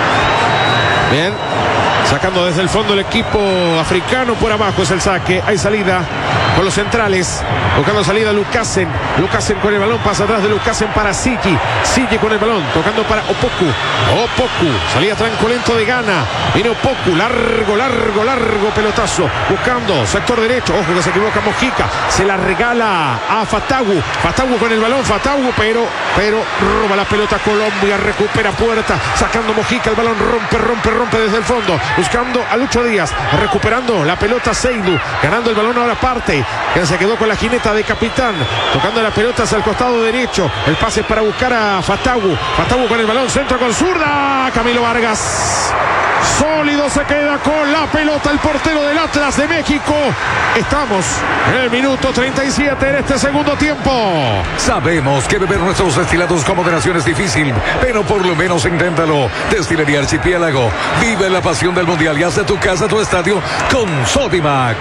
Bien. Sacando desde el fondo el equipo africano. Por abajo es el saque. Hay salida con los centrales. Buscando salida Lucasen. Lucasen con el balón. Pasa atrás de Lucasen para Sigi. Sigi con el balón. Tocando para Opoku. Salida trancolento de Ghana. Viene Opoku. Largo pelotazo. Buscando sector derecho. Ojo que se equivoca Mojica. Se la regala a Fatawu. Fatawu con el balón. Fatawu pero roba la pelota Colombia. Recupera Puerta. Sacando Mojica. El balón rompe desde el fondo. buscando a Lucho Díaz, recuperando la pelota Seidu, ganando el balón ahora parte, que se quedó con la jineta de capitán, tocando la pelota hacia el costado derecho, el pase para buscar a Fatawu con el balón, centro con zurda, Camilo Vargas. Sólido se queda con la pelota el portero del Atlas de México. Estamos en el minuto 37 en este segundo tiempo. Sabemos que beber nuestros destilados con moderación es difícil, pero por lo menos inténtalo. Destilería Archipiélago. Vive la pasión del mundial y haz de tu casa tu estadio con Sodimac.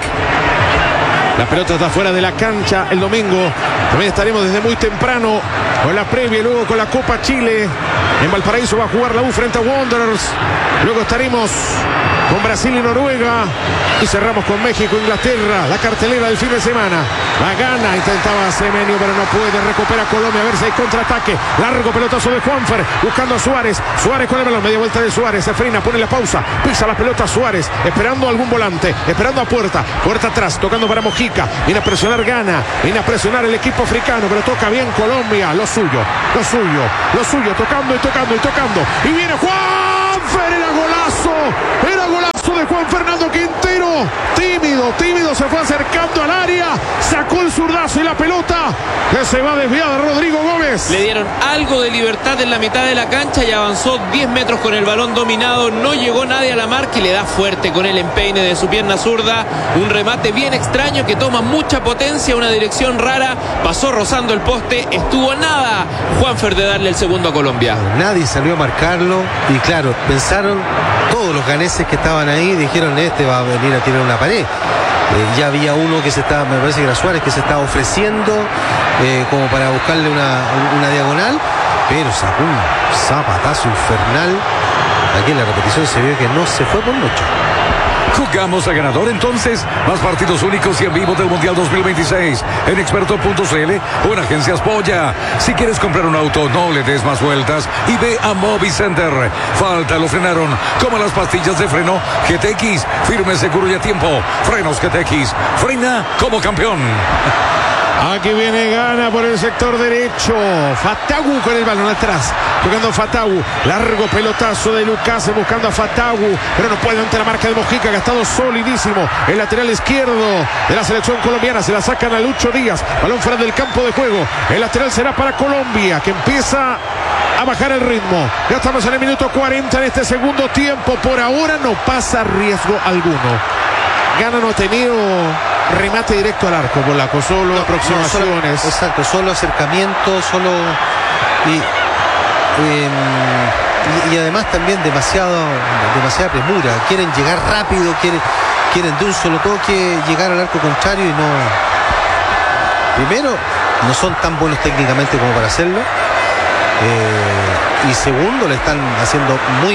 La pelota está fuera de la cancha el domingo. También estaremos desde muy temprano con la previa y luego con la Copa Chile. En Valparaíso va a jugar la U frente a Wanderers. Luego estaremos con Brasil y Noruega. Y cerramos con México, Inglaterra. La cartelera del fin de semana. La gana, intentaba Semenio, pero no puede. Recupera Colombia, a ver si hay contraataque. Largo pelotazo de Juanfer, buscando a Suárez. Suárez con el balón, media vuelta de Suárez. Se frena, pone la pausa. Pisa la pelota Suárez, esperando algún volante. Esperando a Puerta. Puerta atrás, tocando para Mojica. Viene a presionar Gana. Viene a presionar el equipo africano, pero toca bien Colombia. Lo suyo. Tocando y tocando y tocando. Y viene Juanfer, era golazo de Juan Fernando Quintero. Tímido, se fue acercando al área, sacó el zurdazo y la pelota que se va desviada Rodrigo Gómez. Le dieron algo de libertad en la mitad de la cancha y avanzó 10 metros con el balón dominado. No llegó nadie a la marca y le da fuerte con el empeine de su pierna zurda. Un remate bien extraño que toma mucha potencia, una dirección rara. Pasó rozando el poste, estuvo nada Juanfer de darle el segundo a Colombia. Nadie salió a marcarlo y claro, pensaron todos los ganeses que estaban ahí, dijeron este va a venir a tirar una pared. Ya había uno que se estaba, me parece que era Suárez, que se estaba ofreciendo como para buscarle una diagonal, pero sacó un zapatazo infernal. Aquí en la repetición se vio que no se fue por mucho. Jugamos a ganador entonces. Más partidos únicos y en vivo del Mundial 2026 en experto.cl o en Agencias Polla. Si quieres comprar un auto, no le des más vueltas y ve a Movicenter. Falta, lo frenaron como las pastillas de freno GTX. Firme, seguro y a tiempo. Frenos GTX. Frena como campeón. Aquí viene Gana por el sector derecho. Fatawu con el balón atrás. Tocando Fatawu. Largo pelotazo de Lucas buscando a Fatawu. Pero no puede ante la marca de Mojica, que ha estado solidísimo. El lateral izquierdo de la selección colombiana. Se la sacan a Lucho Díaz. Balón fuera del campo de juego. El lateral será para Colombia, que empieza a bajar el ritmo. Ya estamos en el minuto 40 en este segundo tiempo. Por ahora no pasa riesgo alguno. Gana no ha tenido remate directo al arco, Polaco, solo aproximaciones. Exacto, solo acercamiento, solo y además también demasiada premura. Quieren llegar rápido, quieren de un solo toque llegar al arco contrario y no. Primero, no son tan buenos técnicamente como para hacerlo. Y segundo, le están haciendo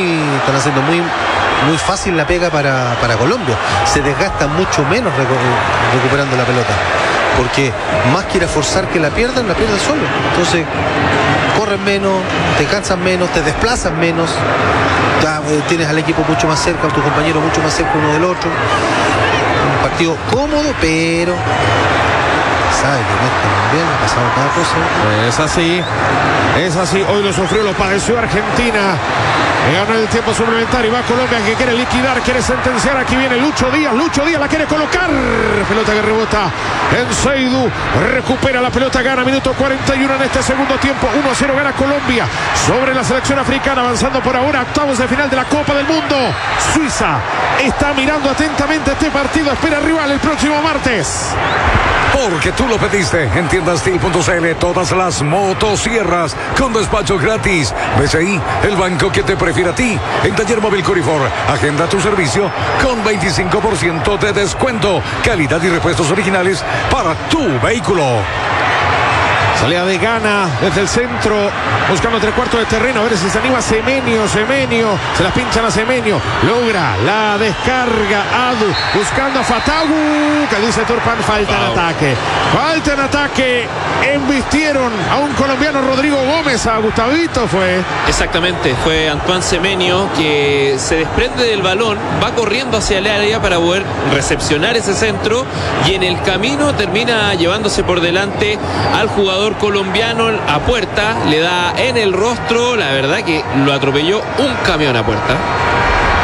muy fácil la pega para Colombia. Se desgasta mucho menos recuperando la pelota, porque más quiere forzar que la pierdan solo. Entonces corren menos, te cansan menos, te desplazan menos, tienes al equipo mucho más cerca, a tu compañero mucho más cerca uno del otro. Un partido cómodo, pero sabe que en este mundial ha pasado cada cosa. Es así, hoy lo sufrió, lo padeció Argentina. Gana el tiempo suplementario y va Colombia, que quiere liquidar, quiere sentenciar. Aquí viene Lucho Díaz la quiere colocar. Pelota que rebota en Seidu, recupera la pelota, gana minuto 41 en este segundo tiempo. 1-0 gana Colombia sobre la selección africana, avanzando por ahora octavos de final de la Copa del Mundo. Suiza está mirando atentamente este partido, espera rival el próximo martes. Porque tú lo pediste en tiendastil.cl, todas las motosierras con despacho gratis. BCI, el banco que te prefiere a ti. En Taller Móvil Corifor, agenda tu servicio con 25% de descuento. Calidad y repuestos originales para tu vehículo. Salida de Gana desde el centro, buscando 3/4 de terreno, a ver si se anima Semenio, se la pinchan a Semenio, logra la descarga Adu, buscando a Fatawu, que dice Turpan, falta en ataque, embistieron a un colombiano, Rodrigo Gómez, a Gustavito fue. Exactamente, fue Antoine Semenio, que se desprende del balón, va corriendo hacia el área para poder recepcionar ese centro y en el camino termina llevándose por delante al jugador colombiano a Puerta, le da en el rostro, la verdad que lo atropelló un camión a Puerta.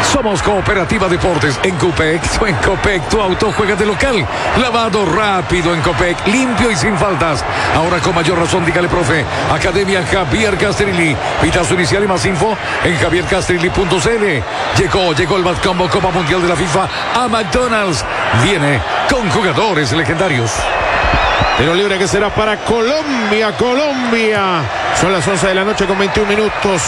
Somos Cooperativa Deportes. En Copec, tu auto juega de local. Lavado rápido en Copec, limpio y sin faltas. Ahora con mayor razón, dígale, profe. Academia Javier Castrilli. Pitazo inicial y más info en javiercastrilli.cl. Llegó el Bad Combo Copa Mundial de la FIFA a McDonald's. Viene con jugadores legendarios. Tiro libre que será para Colombia. Son las 11 de la noche con 21 minutos.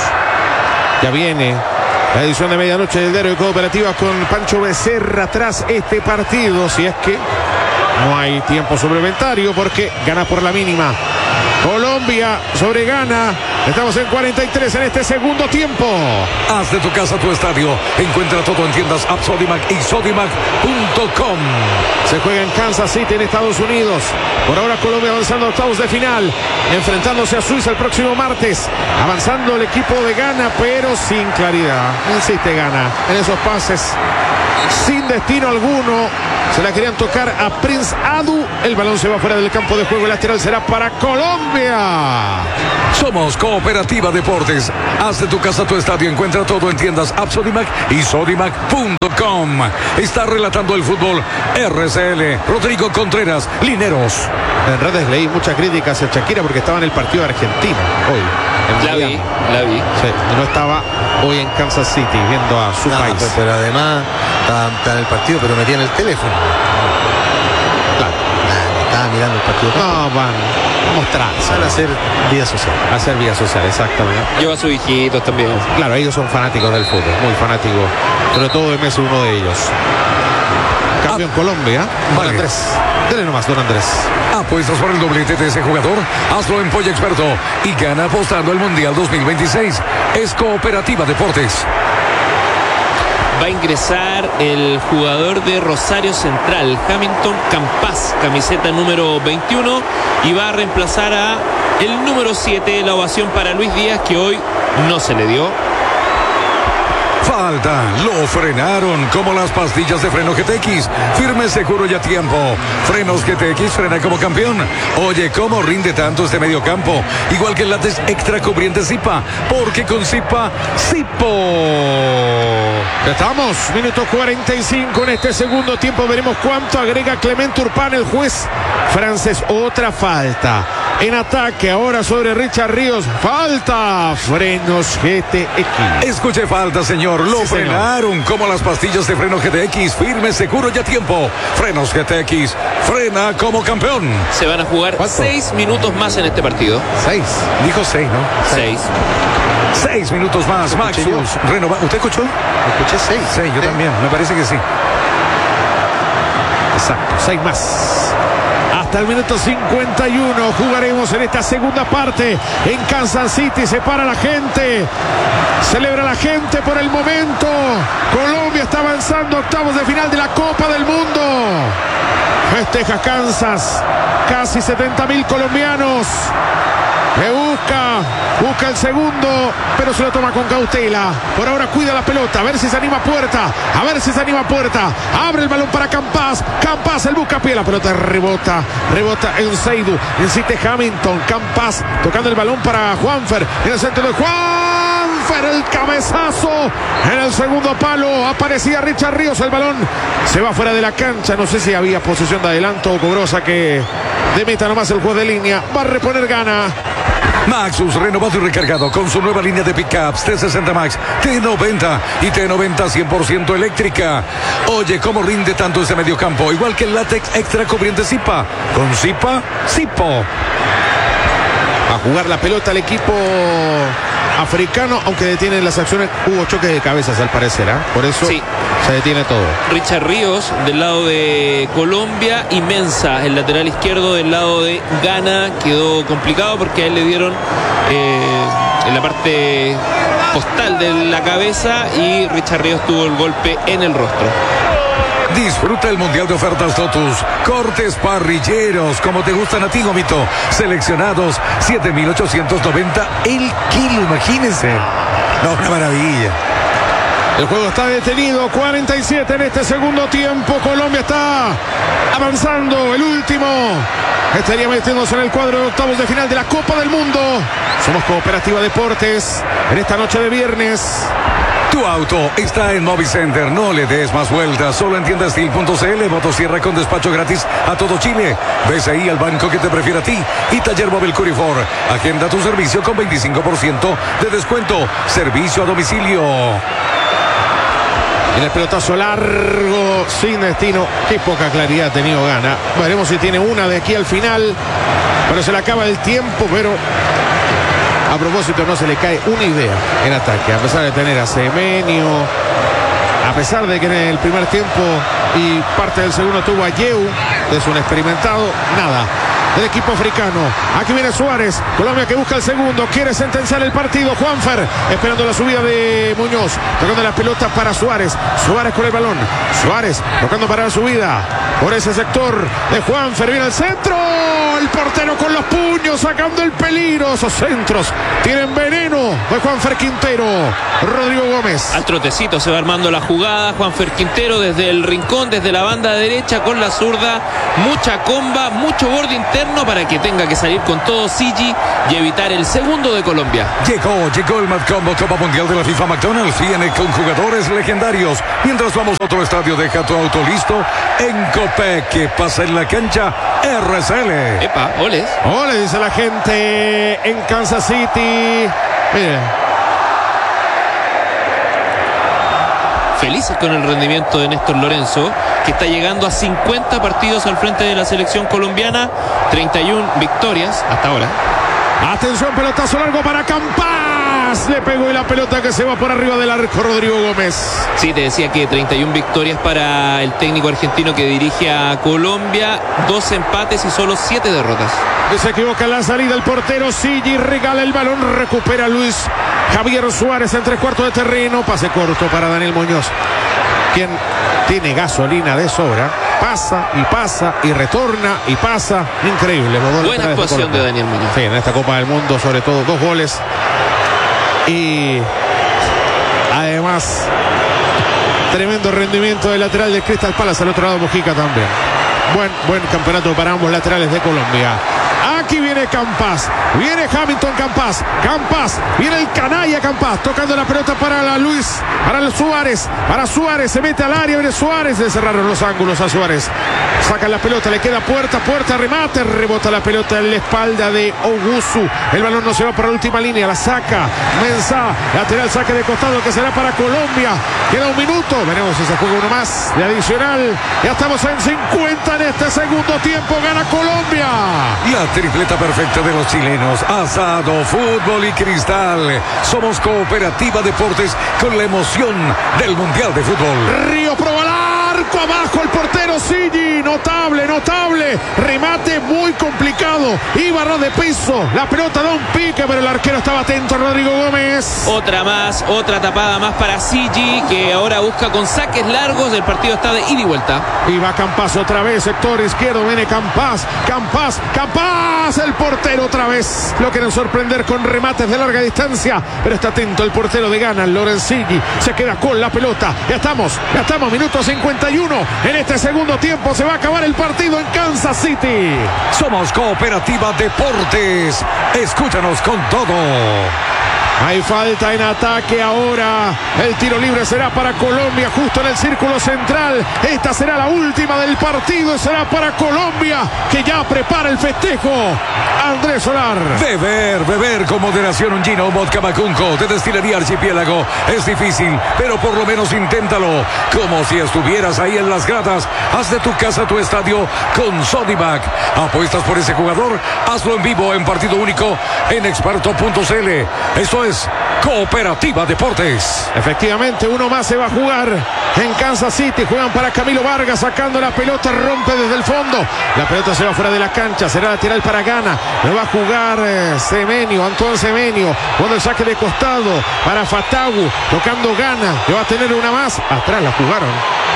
Ya viene la edición de medianoche del Diario de Cooperativa con Pancho Becerra tras este partido. Si es que no hay tiempo suplementario porque gana por la mínima. Colombia sobre Ghana. Estamos en 43 en este segundo tiempo. Haz de tu casa tu estadio. Encuentra todo en tiendas App Sodimac y Sodimac.com. Se juega en Kansas City, en Estados Unidos. Por ahora Colombia avanzando a octavos de final, enfrentándose a Suiza el próximo martes. Avanzando el equipo de Ghana, pero sin claridad. Insiste Ghana en esos pases sin destino alguno. Se la querían tocar a Prince Adu. El balón se va fuera del campo de juego. El lateral será para Colombia. Somos Cooperativa Deportes. Haz de tu casa tu estadio. Encuentra todo en tiendas App Sodimac y Sodimac.com. Está relatando el fútbol RCL. Rodrigo Contreras, Lineros. En redes leí muchas críticas a Shakira porque estaba en el partido de Argentina hoy. La vi. Sí, no estaba hoy en Kansas City viendo a su país. Pero además estaba en el partido, pero metía en el teléfono. Claro. Estaba mirando el partido. No, van a mostrarse. Van a hacer vía social. A hacer vía social, exactamente. Lleva a sus hijitos también. Claro, ellos son fanáticos del fútbol, muy fanáticos. Sobre todo de Messi, uno de ellos. Cambio en Colombia. Don Vale. Andrés. Dele nomás, don Andrés. Apuestas por el doblete de ese jugador. Hazlo en Polla Experto y gana apostando al Mundial 2026. Es Cooperativa Deportes. Va a ingresar el jugador de Rosario Central, Hamilton Campas, camiseta número 21, y va a reemplazar a el número 7, la ovación para Luis Díaz, que hoy no se le dio. Falta, lo frenaron como las pastillas de freno GTX. Firme, seguro y a tiempo. Frenos GTX, frena como campeón. Oye, ¿cómo rinde tanto este mediocampo? Igual que el látex extra cubriente Zipa, porque con Zipa, Zipo. Estamos, minuto 45 en este segundo tiempo. Veremos cuánto agrega Clement Turpin, el juez francés. Otra falta en ataque ahora sobre Richard Ríos. Falta, frenos GTX. Escuche, falta, señor. Lo Sí, señor. frenaron como las pastillas de freno GTX. Firme, seguro y a tiempo. Frenos GTX. Frena como campeón. Se van a jugar ¿Cuánto? 6 minutos más en este partido. 6. Dijo 6, ¿no? 6. 6 minutos más. Escuché Maxus. ¿Usted escuchó? Escuché 6. Sí, yo también. Me parece que sí. Exacto, 6 más. Hasta el minuto 51 jugaremos en esta segunda parte en Kansas City. Se para la gente, celebra la gente por el momento. Colombia está avanzando a octavos de final de la Copa del Mundo. Festeja Kansas, casi 70.000 colombianos. Que busca el segundo, pero se lo toma con cautela. Por ahora cuida la pelota, a ver si se anima Puerta, abre el balón para Campas, el buscapié, la pelota rebota en Seidu, insiste Hamilton, Campas tocando el balón para Juanfer, en el centro de Juanfer, el cabezazo en el segundo palo, aparecía Richard Ríos, el balón se va fuera de la cancha, no sé si había posición de adelanto o cobró saque de meta nomás el juez de línea, va a reponer Ghana. Maxus, renovado y recargado con su nueva línea de pickups T60 Max, T90 y T90 100% eléctrica. Oye, ¿cómo rinde tanto este mediocampo? Igual que el látex extra cubriente Zipa. Con Zipa, Zipo. A jugar la pelota al equipo africano, aunque detienen las acciones. Hubo choques de cabezas al parecer, por eso Sí. se detiene todo. Richard Ríos del lado de Colombia y Mensah, el lateral izquierdo del lado de Ghana. Quedó complicado porque a él le dieron en la parte postal de la cabeza y Richard Ríos tuvo el golpe en el rostro. Disfruta el Mundial de Ofertas Totus. Cortes parrilleros, como te gustan a ti, Gomito. Seleccionados, 7.890 el kilo, imagínense. No, una maravilla. El juego está detenido, 47 en este segundo tiempo. Colombia está avanzando, el último. Estaría metiéndose en el cuadro de octavos de final de la Copa del Mundo. Somos Cooperativa Deportes en esta noche de viernes. Tu auto está en Movicenter, no le des más vueltas, solo en tiendastil.cl, motosierra con despacho gratis a todo Chile. Ves ahí al banco que te prefiere a ti y Taller Móvil Curifor. Agenda tu servicio con 25% de descuento, servicio a domicilio. En el pelotazo largo, sin destino. Qué poca claridad ha tenido Gana. Veremos si tiene una de aquí al final. Pero se le acaba el tiempo, pero a propósito no se le cae una idea en ataque. A pesar de tener a Semenio, a pesar de que en el primer tiempo y parte del segundo tuvo a Yeu, es un experimentado, nada. El equipo africano. Aquí viene Suárez. Colombia que busca el segundo. Quiere sentenciar el partido. Juanfer esperando la subida de Muñoz. Tocando la pelota para Suárez. Suárez con el balón. Suárez tocando para la subida. Por ese sector de Juanfer. Viene el centro. El portero con los puños sacando el peligro. Esos centros tienen veneno de Juanfer Quintero. Rodrigo Gómez. Al trotecito se va armando la jugada. Juanfer Quintero desde el rincón, desde la banda derecha con la zurda. Mucha comba, mucho borde interno para que tenga que salir con todo Sigi y evitar el segundo de Colombia. Llegó el Mad Combo Copa Mundial de la FIFA McDonald's. Viene con jugadores legendarios. Mientras vamos a otro estadio, deja tu auto listo en Copec. Que pasa en la cancha RSL. Epa, oles. Ole, dice la gente en Kansas City. Mire. Felices con el rendimiento de Néstor Lorenzo, que está llegando a 50 partidos al frente de la selección colombiana, 31 victorias hasta ahora. Atención, pelotazo largo para Campas. Le pegó y la pelota que se va por arriba del arco, Rodrigo Gómez. Sí, te decía que 31 victorias para el técnico argentino que dirige a Colombia, 2 empates y solo 7 derrotas. Se equivoca en la salida el portero. Sigi regala el balón, recupera Luis Javier Suárez en 3/4 de terreno. Pase corto para Daniel Muñoz, quien tiene gasolina de sobra. Pasa y retorna y pasa. Increíble. Buena actuación de Daniel Muñoz. Sí, en esta Copa del Mundo, sobre todo 2 goles. Y además, tremendo rendimiento del lateral de Crystal Palace. Al otro lado, Mojica también. Buen campeonato para ambos laterales de Colombia. Aquí viene Campas, viene Hamilton Campas, viene el canalla Campas, tocando la pelota para Suárez, se mete al área, viene Suárez, le cerraron los ángulos a Suárez, saca la pelota, le queda puerta, remate, rebota la pelota en la espalda de Ogusu, el balón no se va para la última línea, la saca Mensah, lateral, saque de costado que será para Colombia, queda 1 minuto, veremos si se juega uno más de adicional, ya estamos en 50 en este segundo tiempo, gana Colombia. La tripleta perfecta de los chilenos. Asado, fútbol y cristal. Somos Cooperativa Deportes con la emoción del Mundial de Fútbol. Río proba al arco, abajo el portero Sigi. Notable. Remate muy complicado. Iba a ras de piso. La pelota da un pique, pero el arquero estaba atento, Rodrigo Gómez. Otra tapada más para Sigi, que ahora busca con saques largos. El partido está de ida y vuelta. Y va Campas otra vez, sector izquierdo, viene Campas, el portero otra vez. Lo quieren sorprender con remates de larga distancia, pero está atento el portero de Ghana, Lorenzini, se queda con la pelota. Ya estamos, minuto 51. En este segundo tiempo se va a acabar el partido en Kansas City. Somos Cooperativa Deportes. Escúchanos con todo. Hay falta en ataque ahora. El tiro libre será para Colombia, justo en el círculo central. Esta será la última del partido y será para Colombia, que ya prepara el festejo. Andrés Solar. Beber con moderación un gin o vodka Macunco de destilería Archipiélago. Es difícil, pero por lo menos inténtalo. Como si estuvieras ahí en las gradas. Haz de tu casa tu estadio con Sodimac. ¿Apuestas por ese jugador? Hazlo en vivo en partido único en experto.cl. Eso es Cooperativa Deportes. Efectivamente, uno más se va a jugar en Kansas City. Juegan para Camilo Vargas, sacando la pelota, rompe desde el fondo. La pelota se va fuera de la cancha, será lateral para Ghana. Lo va a jugar Antoine Semenyo. Cuando el saque de costado para Fatawu, tocando Ghana. Le va a tener una más. Atrás la jugaron.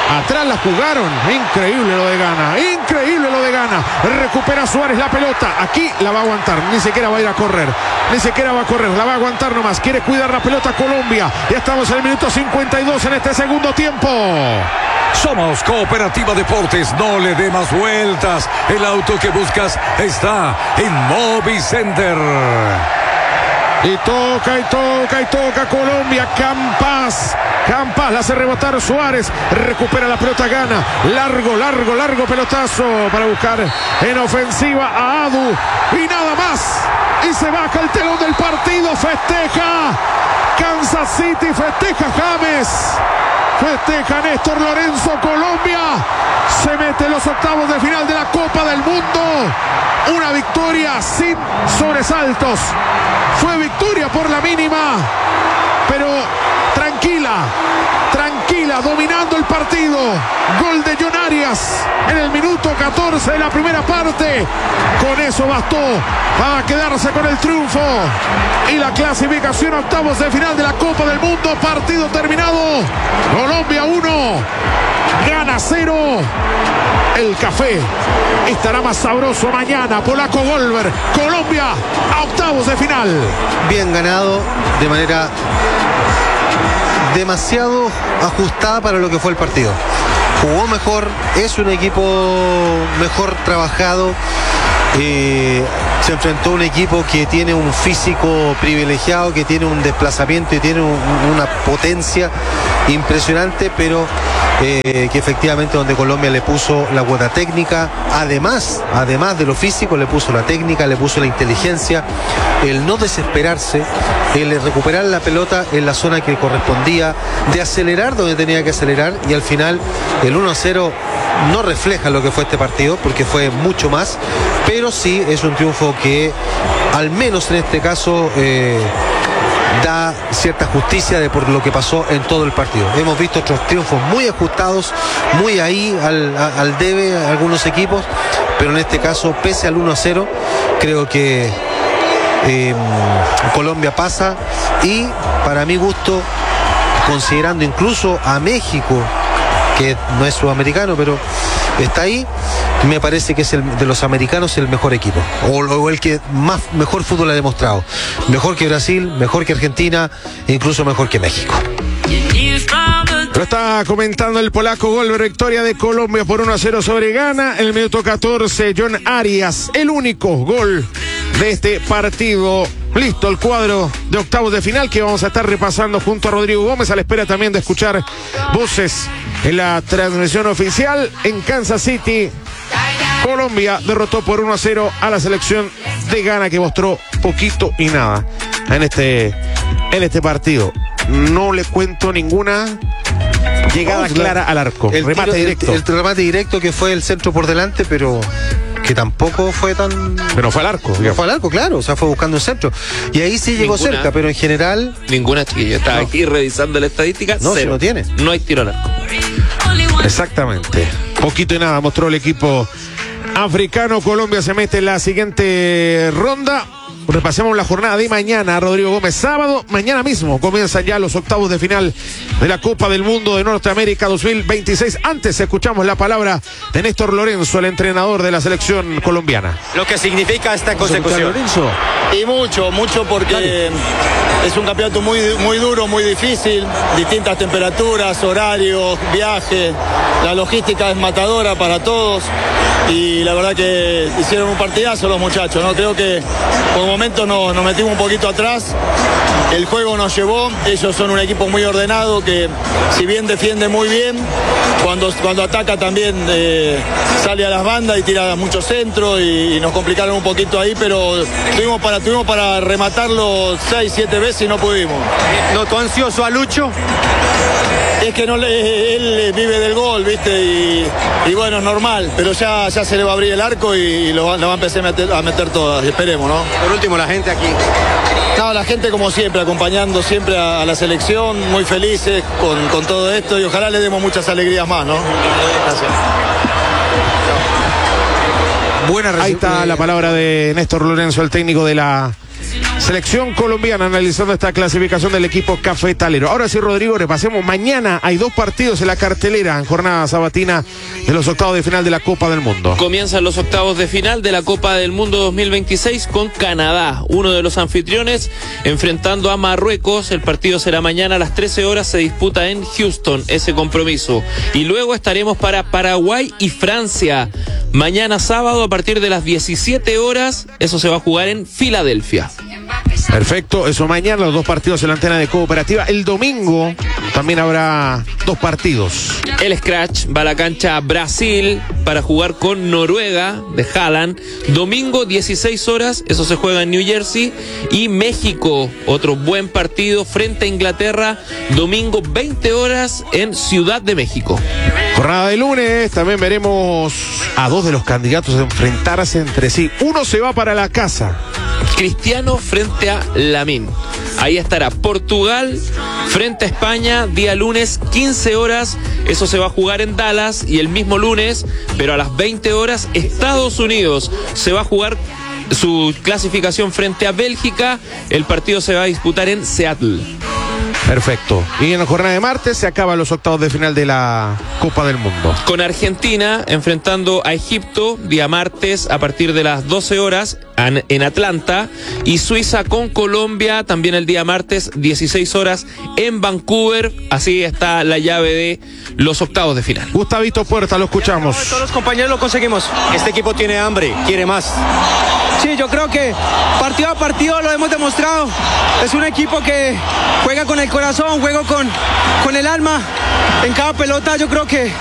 Increíble lo de Ghana. Recupera Suárez la pelota. Aquí la va a aguantar. Ni siquiera va a ir a correr. La va a aguantar nomás. Quiere cuidar la pelota Colombia. Ya estamos en el minuto 52 en este segundo tiempo. Somos Cooperativa Deportes. No le dé más vueltas. El auto que buscas está en Movicenter. Y toca Colombia. Campas la hace rebotar Suárez. Recupera la pelota, gana. Largo pelotazo para buscar en ofensiva a Adu. Y nada más. Y se baja el telón del partido. Festeja Kansas City, festeja James. Festeja Néstor Lorenzo. Colombia se mete en los octavos de final de la Copa del Mundo. Una victoria sin sobresaltos. Fue victoria por la mínima, pero tranquila, dominando el partido. Gol de John Arias en el minuto 14 de la primera parte. Con eso bastó para quedarse con el triunfo y la clasificación a octavos de final de la Copa del Mundo. Partido terminado. Colombia 1, Ghana 0. El café estará más sabroso mañana. Polaco Golver. Colombia a octavos de final. Bien ganado, de manera demasiado ajustada para lo que fue el partido. Jugó mejor, es un equipo mejor trabajado. Se enfrentó a un equipo que tiene un físico privilegiado, que tiene un desplazamiento y tiene una potencia impresionante, pero que efectivamente donde Colombia le puso la cuota técnica, además de lo físico, le puso la técnica, le puso la inteligencia, el no desesperarse, el recuperar la pelota en la zona que correspondía, de acelerar donde tenía que acelerar, y al final el 1-0 no refleja lo que fue este partido, porque fue mucho más, pero sí es un triunfo que al menos en este caso da cierta justicia por lo que pasó en todo el partido. Hemos visto otros triunfos muy ajustados, muy ahí al debe a algunos equipos, pero en este caso, pese al 1-0, creo que Colombia pasa, y para mi gusto, considerando incluso a México, que no es sudamericano, pero está ahí, me parece que es de los americanos el mejor equipo, o el que mejor fútbol ha demostrado. Mejor que Brasil, mejor que Argentina, e incluso mejor que México. Lo está comentando el polaco Golver. Victoria de Colombia por 1-0 sobre Ghana. En el minuto 14, John Arias, el único gol de este partido. Listo el cuadro de octavos de final que vamos a estar repasando junto a Rodrigo Gómez, a la espera también de escuchar voces en la transmisión oficial. En Kansas City, Colombia derrotó por 1-0 a la selección de Ghana, que mostró poquito y nada en este partido. No le cuento ninguna llegada clara al arco. El remate directo. El remate directo, que fue el centro por delante, pero que tampoco fue tan... Pero no fue al arco. No fue al arco, claro. O sea, fue buscando un centro. Y ahí sí llegó cerca, pero en general... Ninguna, chiquillo. Estaba aquí revisando la estadística. No, cero. Si no tiene. No hay tiro al arco. Exactamente. Poquito y nada mostró el equipo africano. Colombia se mete en la siguiente ronda. Repasemos la jornada de mañana, Rodrigo Gómez. Sábado, mañana mismo, comienzan ya los octavos de final de la Copa del Mundo de Norteamérica 2026. Antes escuchamos la palabra de Néstor Lorenzo, el entrenador de la selección colombiana. Lo que significa esta consecución. Y mucho porque es un campeonato muy duro, muy difícil, distintas temperaturas, horarios, viaje, la logística es matadora para todos, y la verdad que hicieron un partidazo los muchachos, ¿no? Creo que por momentos nos metimos un poquito atrás, el juego nos llevó, ellos son un equipo muy ordenado que, si bien defiende muy bien, cuando ataca también sale a las bandas y tira mucho centro, y nos complicaron un poquito ahí, pero tuvimos para rematarlo 6-7 veces y no pudimos. ¿Notó ansioso a Lucho? Es que él vive del gol, ¿viste? Y bueno, es normal, pero ya se le va a abrir el arco y lo va a empezar a meter todas, esperemos, ¿no? Por último, la gente aquí. No, la gente como siempre, acompañando siempre a la selección, muy felices con todo esto, y ojalá le demos muchas alegrías más, ¿no? Gracias. Ahí está la palabra de Néstor Lorenzo, el técnico de la selección colombiana, analizando esta clasificación del equipo cafetalero. Ahora sí, Rodrigo, repasemos. Mañana hay 2 partidos en la cartelera en jornada sabatina de los octavos de final de la Copa del Mundo. Comienzan los octavos de final de la Copa del Mundo 2026 con Canadá, uno de los anfitriones, enfrentando a Marruecos. El partido será mañana a las 13 horas, se disputa en Houston ese compromiso. Y luego estaremos para Paraguay y Francia. Mañana sábado a partir de las 17 horas, eso se va a jugar en Filadelfia. Perfecto, eso mañana, los 2 partidos en la antena de Cooperativa. El domingo también habrá 2 partidos. El Scratch va a la cancha Brasil para jugar con Noruega de Haaland. Domingo 16 horas, eso se juega en New Jersey. Y México, otro buen partido frente a Inglaterra, domingo 20 horas en Ciudad de México. Jornada de lunes, también veremos a 2 de los candidatos enfrentarse entre sí. Uno se va para la casa. Cristiano frente a Lamine. Ahí estará Portugal frente a España, día lunes 15 horas. Eso se va a jugar en Dallas. Y el mismo lunes, pero a las 20 horas, Estados Unidos se va a jugar su clasificación frente a Bélgica. El partido se va a disputar en Seattle. Perfecto. Y en la jornada de martes se acaban los octavos de final de la Copa del Mundo. Con Argentina enfrentando a Egipto, día martes a partir de las 12 horas en Atlanta. Y Suiza con Colombia también el día martes, 16 horas en Vancouver. Así está la llave de los octavos de final. Gustavito Puerta, lo escuchamos. Todos los compañeros lo conseguimos. Este equipo tiene hambre, quiere más. Sí, yo creo que partido a partido lo hemos demostrado. Es un equipo que juega con el corazón, juega con el alma. En cada pelota yo creo que